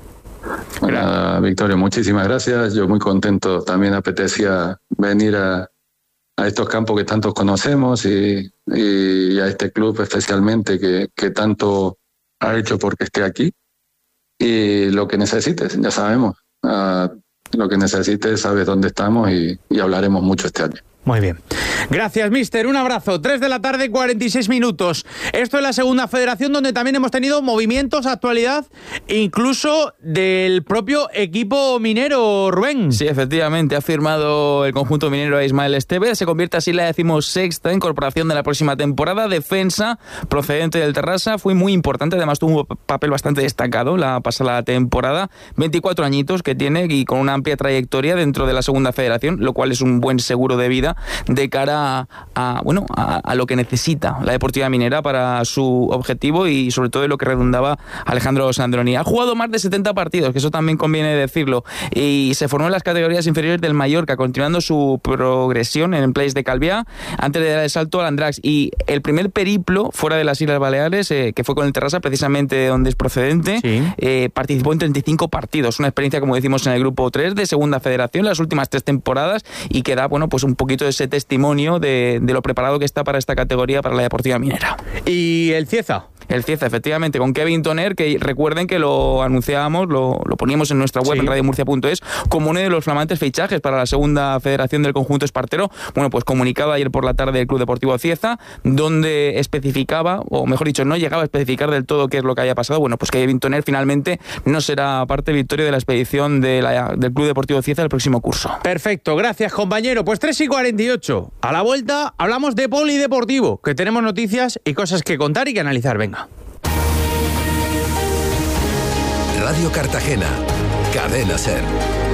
Bueno, Victorio, muchísimas gracias. Yo muy contento, también apetecía venir a a estos campos que tantos conocemos y, y a este club especialmente que, que tanto ha hecho porque esté aquí. Y lo que necesites, ya sabemos, uh, lo que necesites, sabes dónde estamos y, y hablaremos mucho este año. Muy bien. Gracias, mister. Un abrazo. tres de la tarde, cuarenta y seis minutos. Esto es la segunda federación donde también hemos tenido movimientos, actualidad, incluso del propio equipo minero, Rubén. Sí, efectivamente. Ha firmado el conjunto minero a Ismael Esteve. Se convierte así en la decimosexta incorporación de la próxima temporada. Defensa procedente del Terrassa. Fue muy importante. Además, tuvo un papel bastante destacado la pasada temporada. veinticuatro añitos que tiene y con una amplia trayectoria dentro de la segunda federación, lo cual es un buen seguro de vida de cara a, a bueno a, a lo que necesita la Deportiva Minera para su objetivo y sobre todo de lo que redundaba Alejandro Sandroni. Ha jugado más de setenta partidos, que eso también conviene decirlo, y se formó en las categorías inferiores del Mallorca, continuando su progresión en el Place de Calviá antes de dar el salto al Andratx. Y el primer periplo fuera de las Islas Baleares, eh, que fue con el Terrassa, precisamente de donde es procedente, sí. eh, participó en treinta y cinco partidos, una experiencia, como decimos, en el grupo tres de segunda federación las últimas tres temporadas y que da, bueno, pues un poquito de ese testimonio de, de lo preparado que está para esta categoría, para la Deportiva Minera. ¿Y el Cieza? El Cieza, efectivamente, con Kevin Toner, que recuerden que lo anunciábamos, lo, lo poníamos en nuestra web, sí. en radio murcia punto es, como uno de los flamantes fichajes para la segunda federación del conjunto espartero. Bueno, pues comunicado ayer por la tarde del Club Deportivo Cieza, donde especificaba, o mejor dicho, no llegaba a especificar del todo qué es lo que haya pasado. Bueno, pues que Kevin Toner finalmente no será parte victoria de la expedición de la, del Club Deportivo Cieza el próximo curso. Perfecto, gracias, compañero. Pues tres y cuarenta y ocho. A la vuelta hablamos de polideportivo, que tenemos noticias y cosas que contar y que analizar. Venga. Radio Cartagena, Cadena SER.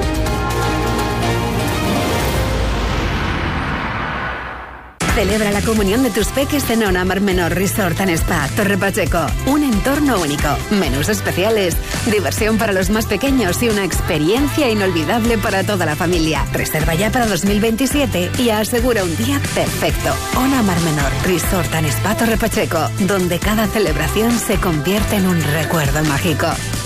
Celebra la comunión de tus peques en Ona Mar Menor Resort and Spa, Torre Pacheco. Un entorno único, menús especiales, diversión para los más pequeños y una experiencia inolvidable para toda la familia. Reserva ya para dos mil veintisiete y asegura un día perfecto. Ona Mar Menor Resort and Spa, Torre Pacheco, donde cada celebración se convierte en un recuerdo mágico.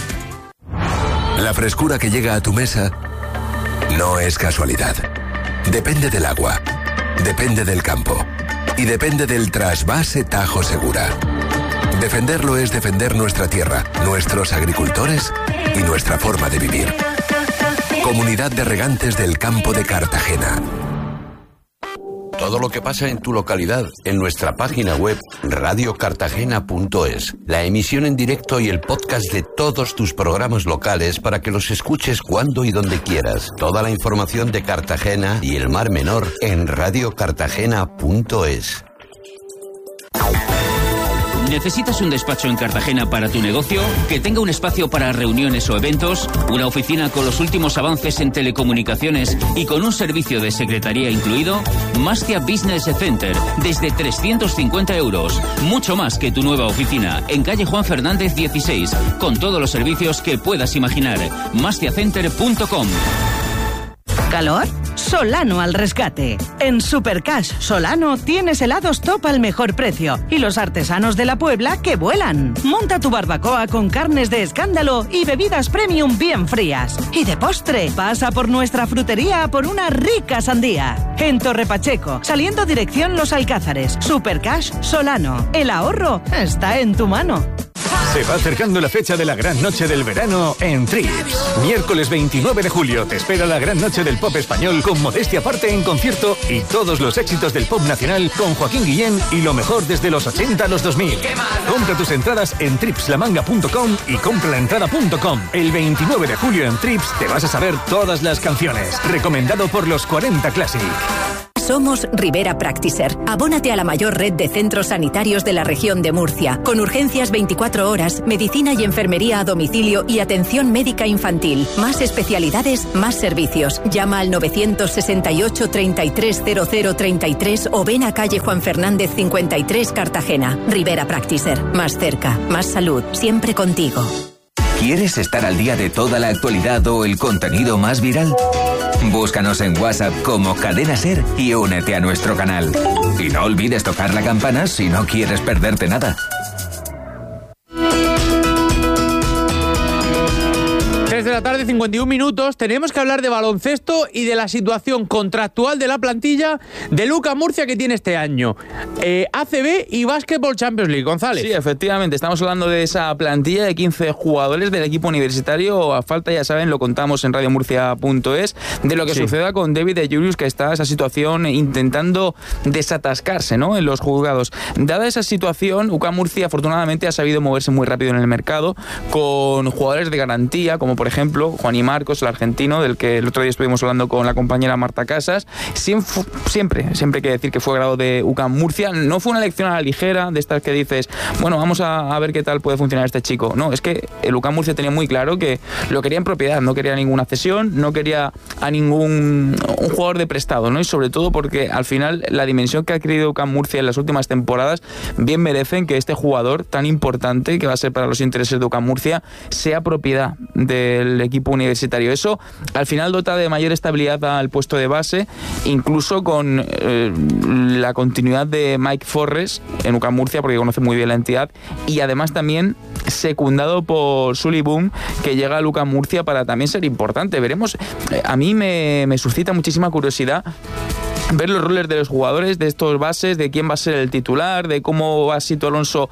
La frescura que llega a tu mesa no es casualidad. Depende del agua, depende del campo y depende del trasvase Tajo Segura. Defenderlo es defender nuestra tierra, nuestros agricultores y nuestra forma de vivir. Comunidad de Regantes del Campo de Cartagena. Todo lo que pasa en tu localidad en nuestra página web radio cartagena punto es. La emisión en directo y el podcast de todos tus programas locales para que los escuches cuando y donde quieras. Toda la información de Cartagena y el Mar Menor en radio cartagena punto es. ¿Necesitas un despacho en Cartagena para tu negocio? ¿Que tenga un espacio para reuniones o eventos? ¿Una oficina con los últimos avances en telecomunicaciones y con un servicio de secretaría incluido? Mastia Business Center, desde trescientos cincuenta euros. Mucho más que tu nueva oficina, en calle Juan Fernández dieciséis, con todos los servicios que puedas imaginar. mastia center punto com. ¿Calor? Solano al rescate. En Supercash Solano tienes helados top al mejor precio y los artesanos de la Puebla que vuelan. Monta tu barbacoa con carnes de escándalo y bebidas premium bien frías. Y de postre, pasa por nuestra frutería por una rica sandía. En Torre Pacheco, saliendo dirección Los Alcázares. Supercash Solano. El ahorro está en tu mano. Se va acercando la fecha de la gran noche del verano en Trips. Miércoles veintinueve de julio te espera la gran noche del pop español con Modestia Aparte en concierto y todos los éxitos del pop nacional con Joaquín Guillén y lo mejor desde los ochenta a los dos mil. Compra tus entradas en tripslamanga punto com y compralaentrada punto com. El veintinueve de julio en Trips te vas a saber todas las canciones. Recomendado por los cuarenta Classic. Somos Rivera Practicer. Abónate a la mayor red de centros sanitarios de la región de Murcia, con urgencias veinticuatro horas, medicina y enfermería a domicilio y atención médica infantil. Más especialidades, más servicios. Llama al novecientos sesenta y ocho, treinta y tres, cero cero treinta y tres o ven a calle Juan Fernández cincuenta y tres, Cartagena. Rivera Practicer. Más cerca, más salud, siempre contigo. ¿Quieres estar al día de toda la actualidad o el contenido más viral? Búscanos en WhatsApp como Cadena Ser y únete a nuestro canal. Y no olvides tocar la campana si no quieres perderte nada. tres de la tarde, cincuenta y un minutos. Tenemos que hablar de baloncesto y de la situación contractual de la plantilla de UCAM Murcia que tiene este año. Eh, A C B y Basketball Champions League. González. Sí, efectivamente. Estamos hablando de esa plantilla de quince jugadores del equipo universitario. A falta, ya saben, lo contamos en radio murcia punto es, de lo que sí. suceda con David de Julius, que está esa situación intentando desatascarse, ¿no?, en los juzgados. Dada esa situación, UCAM Murcia afortunadamente ha sabido moverse muy rápido en el mercado con jugadores de garantía, como por ejemplo Juan y Marcos, el argentino, del que el otro día estuvimos hablando con la compañera Marta Casas. Siempre, siempre, siempre hay que decir que fue grado de UCAM Murcia. No fue una elección a la ligera, de estas que dices, bueno, vamos a, a ver qué tal puede funcionar este chico. No, es que el UCAM Murcia tenía muy claro que lo quería en propiedad, no quería ninguna cesión, no quería a ningún un jugador de prestado, ¿no? Y sobre todo porque al final la dimensión que ha adquirido UCAM Murcia en las últimas temporadas bien merecen que este jugador tan importante, que va a ser para los intereses de UCAM Murcia, sea propiedad del equipo universitario. Eso al final dota de mayor estabilidad al puesto de base, incluso con eh, la continuidad de Mike Forres en UCAM Murcia, porque conoce muy bien la entidad, y además también secundado por Sully Boom, que llega a UCAM Murcia para también ser importante. Veremos, a mí me, me suscita muchísima curiosidad ver los roles de los jugadores, de estos bases, de quién va a ser el titular, de cómo va Sito Alonso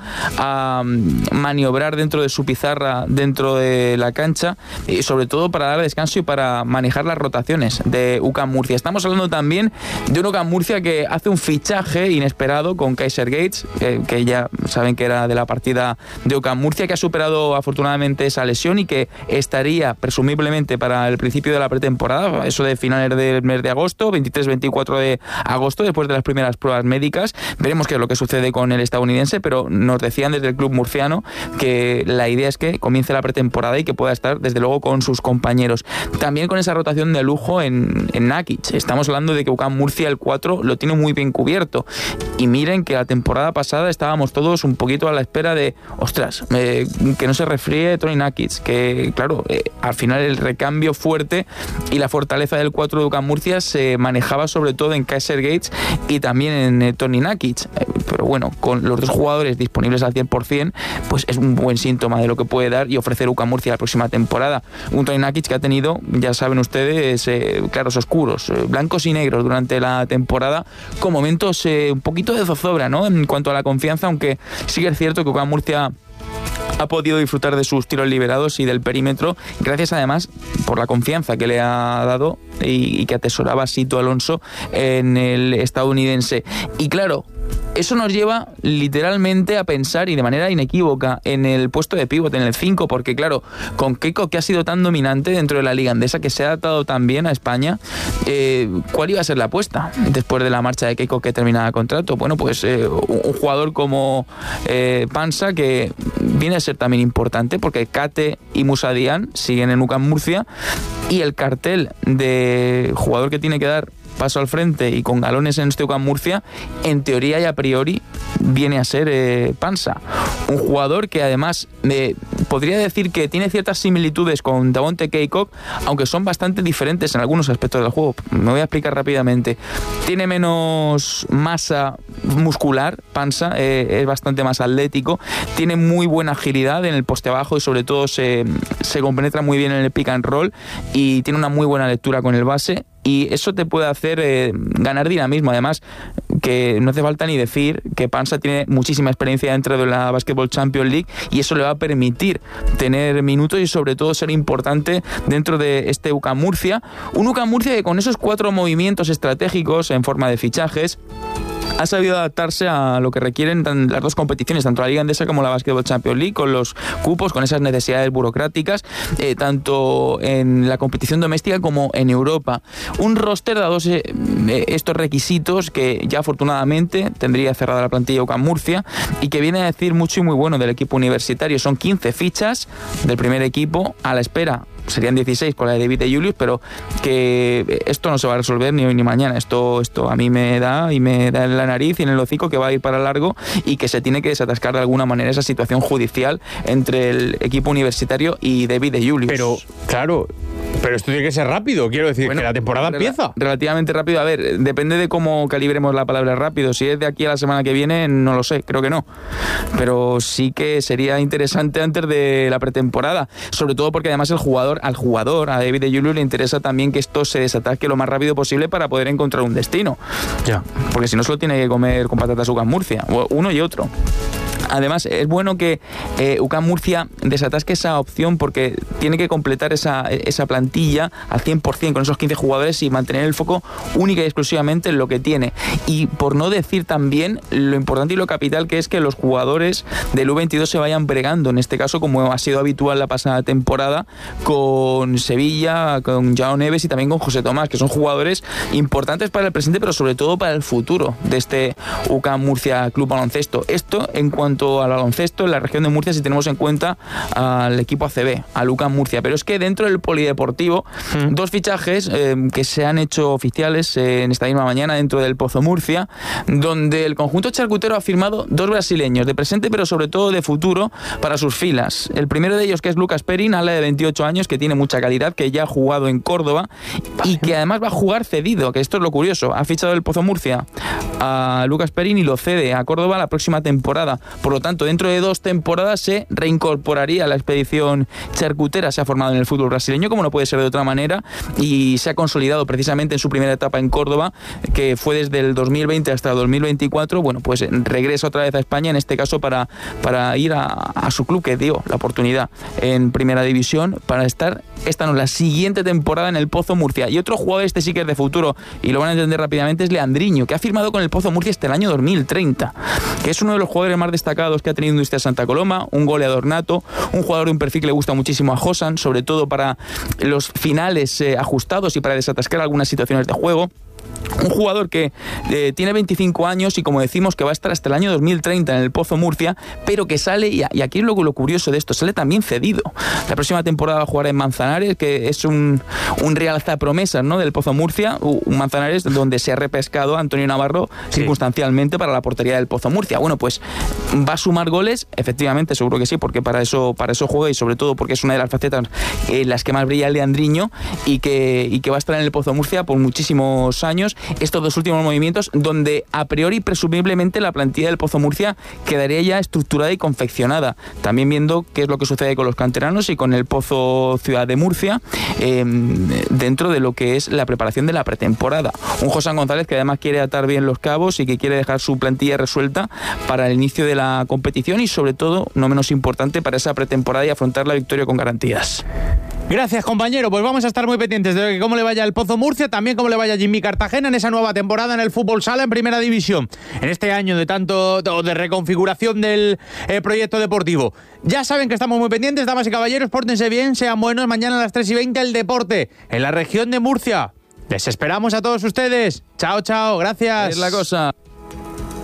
a maniobrar dentro de su pizarra, dentro de la cancha, y sobre todo para dar descanso y para manejar las rotaciones de UCAM Murcia. Estamos hablando también de un UCAM Murcia que hace un fichaje inesperado con Kaiser Gates, eh, que ya saben que era de la partida de UCAM Murcia, que ha superado afortunadamente esa lesión y que estaría presumiblemente para el principio de la pretemporada, eso de finales del mes de agosto, veintitrés veinticuatro de agosto, después de las primeras pruebas médicas. Veremos qué es lo que sucede con el estadounidense, pero nos decían desde el club murciano que la idea es que comience la pretemporada y que pueda estar desde luego con sus compañeros. También con esa rotación de lujo en, en Nakic. Estamos hablando de que UCAM Murcia el cuatro lo tiene muy bien cubierto, y miren que la temporada pasada estábamos todos un poquito a la espera de ostras, eh, que no se resfríe Tony Nakic, que claro, eh, al final el recambio fuerte y la fortaleza del cuatro de UCAM Murcia se manejaba sobre todo en Kaiser Gates y también en eh, Tony Nakic, eh, pero bueno, con los dos jugadores disponibles al cien por ciento, pues es un buen síntoma de lo que puede dar y ofrecer UCAM Murcia la próxima temporada. Un Tony Nakic que ha tenido, ya saben ustedes, eh, claros oscuros, eh, blancos y negros durante la temporada, con momentos eh, un poquito de zozobra, ¿no?, en cuanto a la confianza, aunque sí que es cierto que UCAM Murcia ha podido disfrutar de sus tiros liberados y del perímetro, gracias además por la confianza que le ha dado y, y que atesoraba Sito Alonso en el estadounidense. Y claro, eso nos lleva literalmente a pensar, y de manera inequívoca, en el puesto de pívot, en el cinco, porque claro, con Keiko, que ha sido tan dominante dentro de la liga andesa, que se ha adaptado tan bien a España, eh, ¿cuál iba a ser la apuesta después de la marcha de Keiko, que terminaba contrato? Bueno, pues eh, un, un jugador como eh, Pansa, que viene a ser también importante, porque Kate y Musa Dian siguen en UCAM Murcia, y el cartel de jugador que tiene que dar paso al frente y con galones en este UCAM Murcia, en teoría y a priori viene a ser eh, Pansa. Un jugador que además eh, podría decir que tiene ciertas similitudes con Davonte Keikock, aunque son bastante diferentes en algunos aspectos del juego. Me voy a explicar rápidamente. Tiene menos masa muscular, Pansa, eh, es bastante más atlético, tiene muy buena agilidad en el poste bajo y sobre todo se, se compenetra muy bien en el pick and roll y tiene una muy buena lectura con el base. Y eso te puede hacer eh, ganar dinamismo. Además, que no hace falta ni decir que Pansa tiene muchísima experiencia dentro de la Basketball Champions League y eso le va a permitir tener minutos y sobre todo ser importante dentro de este U C A M Murcia. Un U C A M Murcia que con esos cuatro movimientos estratégicos en forma de fichajes ha sabido adaptarse a lo que requieren las dos competiciones, tanto la Liga Endesa como la Basketball Champions League, con los cupos, con esas necesidades burocráticas, eh, tanto en la competición doméstica como en Europa. Un roster dado eh, estos requisitos que ya afortunadamente tendría cerrada la plantilla U C A M Murcia y que viene a decir mucho y muy bueno del equipo universitario. Son quince fichas del primer equipo a la espera. Serían dieciséis con la de David de Julius, pero que esto no se va a resolver ni hoy ni mañana. Esto, esto a mí me da y me da en la nariz y en el hocico que va a ir para largo y que se tiene que desatascar de alguna manera esa situación judicial entre el equipo universitario y David de Julius. Pero, claro, pero esto tiene que ser rápido, quiero decir, bueno, que la temporada rel- empieza. Relativamente rápido. A ver, depende de cómo calibremos la palabra rápido. Si es de aquí a la semana que viene, no lo sé, creo que no. Pero sí que sería interesante antes de la pretemporada, sobre todo porque además el jugador al jugador, a David de Julius, le interesa también que esto se desatasque lo más rápido posible para poder encontrar un destino. Ya. Porque si no, solo tiene que comer con patatas U C A M Murcia, uno y otro. Además, es bueno que eh, U C A M Murcia desatasque esa opción porque tiene que completar esa, esa plantilla al cien por ciento con esos quince jugadores y mantener el foco única y exclusivamente en lo que tiene. Y por no decir también lo importante y lo capital que es que los jugadores del U veintidós se vayan bregando, en este caso como ha sido habitual la pasada temporada, con Sevilla, con Joao Neves y también con José Tomás, que son jugadores importantes para el presente, pero sobre todo para el futuro de este U C A M Murcia Club Baloncesto. Esto en cuanto al baloncesto en la región de Murcia, si tenemos en cuenta al equipo A C B, al U C A M Murcia. Pero es que dentro del polideportivo, mm. dos fichajes eh, que se han hecho oficiales eh, en esta misma mañana dentro del Pozo Murcia, donde el conjunto charcutero ha firmado dos brasileños de presente, pero sobre todo de futuro para sus filas. El primero de ellos, que es Lucas Perin, ala de veintiocho años, que tiene mucha calidad, que ya ha jugado en Córdoba y que además va a jugar cedido, que esto es lo curioso. Ha fichado el Pozo Murcia a Lucas Perin y lo cede a Córdoba la próxima temporada. Por lo tanto, dentro de dos temporadas se reincorporaría a la expedición charcutera. Se ha formado en el fútbol brasileño, como no puede ser de otra manera, y se ha consolidado precisamente en su primera etapa en Córdoba, que fue desde el dos mil veinte hasta el dos mil veinticuatro. Bueno, pues regresa otra vez a España, en este caso para, para ir a, a su club, que dio la oportunidad en Primera División, para estar esta no, la siguiente temporada en el Pozo Murcia. Y otro jugador, este sí que es de futuro, y lo van a entender rápidamente, es Leandriño, que ha firmado con el Pozo Murcia hasta el año dos mil treinta, que es uno de los jugadores más destacados que ha tenido Industria Santa Coloma, un goleador nato, un jugador de un perfil que le gusta muchísimo a Josan, sobre todo para los finales eh, ajustados y para desatascar algunas situaciones de juego. Un jugador que eh, tiene veinticinco años y, como decimos, que va a estar hasta el año dos mil treinta en el Pozo Murcia, pero que sale, y, y aquí es lo, lo curioso de esto, sale también cedido. La próxima temporada va a jugar en Manzanares, que es un, un real alzapromesas, ¿no?, del Pozo Murcia, un Manzanares donde se ha repescado a Antonio Navarro sí. circunstancialmente para la portería del Pozo Murcia. Bueno, pues va a sumar goles, efectivamente, seguro que sí, porque para eso, para eso juega y sobre todo porque es una de las facetas en las que más brilla el Leandriño y que, y que va a estar en el Pozo Murcia por muchísimos años. Estos dos últimos movimientos donde a priori presumiblemente la plantilla del Pozo Murcia quedaría ya estructurada y confeccionada, también viendo qué es lo que sucede con los canteranos y con el Pozo Ciudad de Murcia eh, dentro de lo que es la preparación de la pretemporada. Un José González que además quiere atar bien los cabos y que quiere dejar su plantilla resuelta para el inicio de la competición y sobre todo, no menos importante, para esa pretemporada y afrontar la victoria con garantías. Gracias, compañero. Pues vamos a estar muy pendientes de cómo le vaya el Pozo Murcia, también cómo le vaya Jimmy Cartagena en esa nueva temporada en el fútbol sala en Primera División, en este año de tanto de reconfiguración del eh, proyecto deportivo. Ya saben que estamos muy pendientes, damas y caballeros, pórtense bien, sean buenos. Mañana a las tres y veinte el deporte en la región de Murcia. Les esperamos a todos ustedes. Chao, chao, gracias. Es la cosa.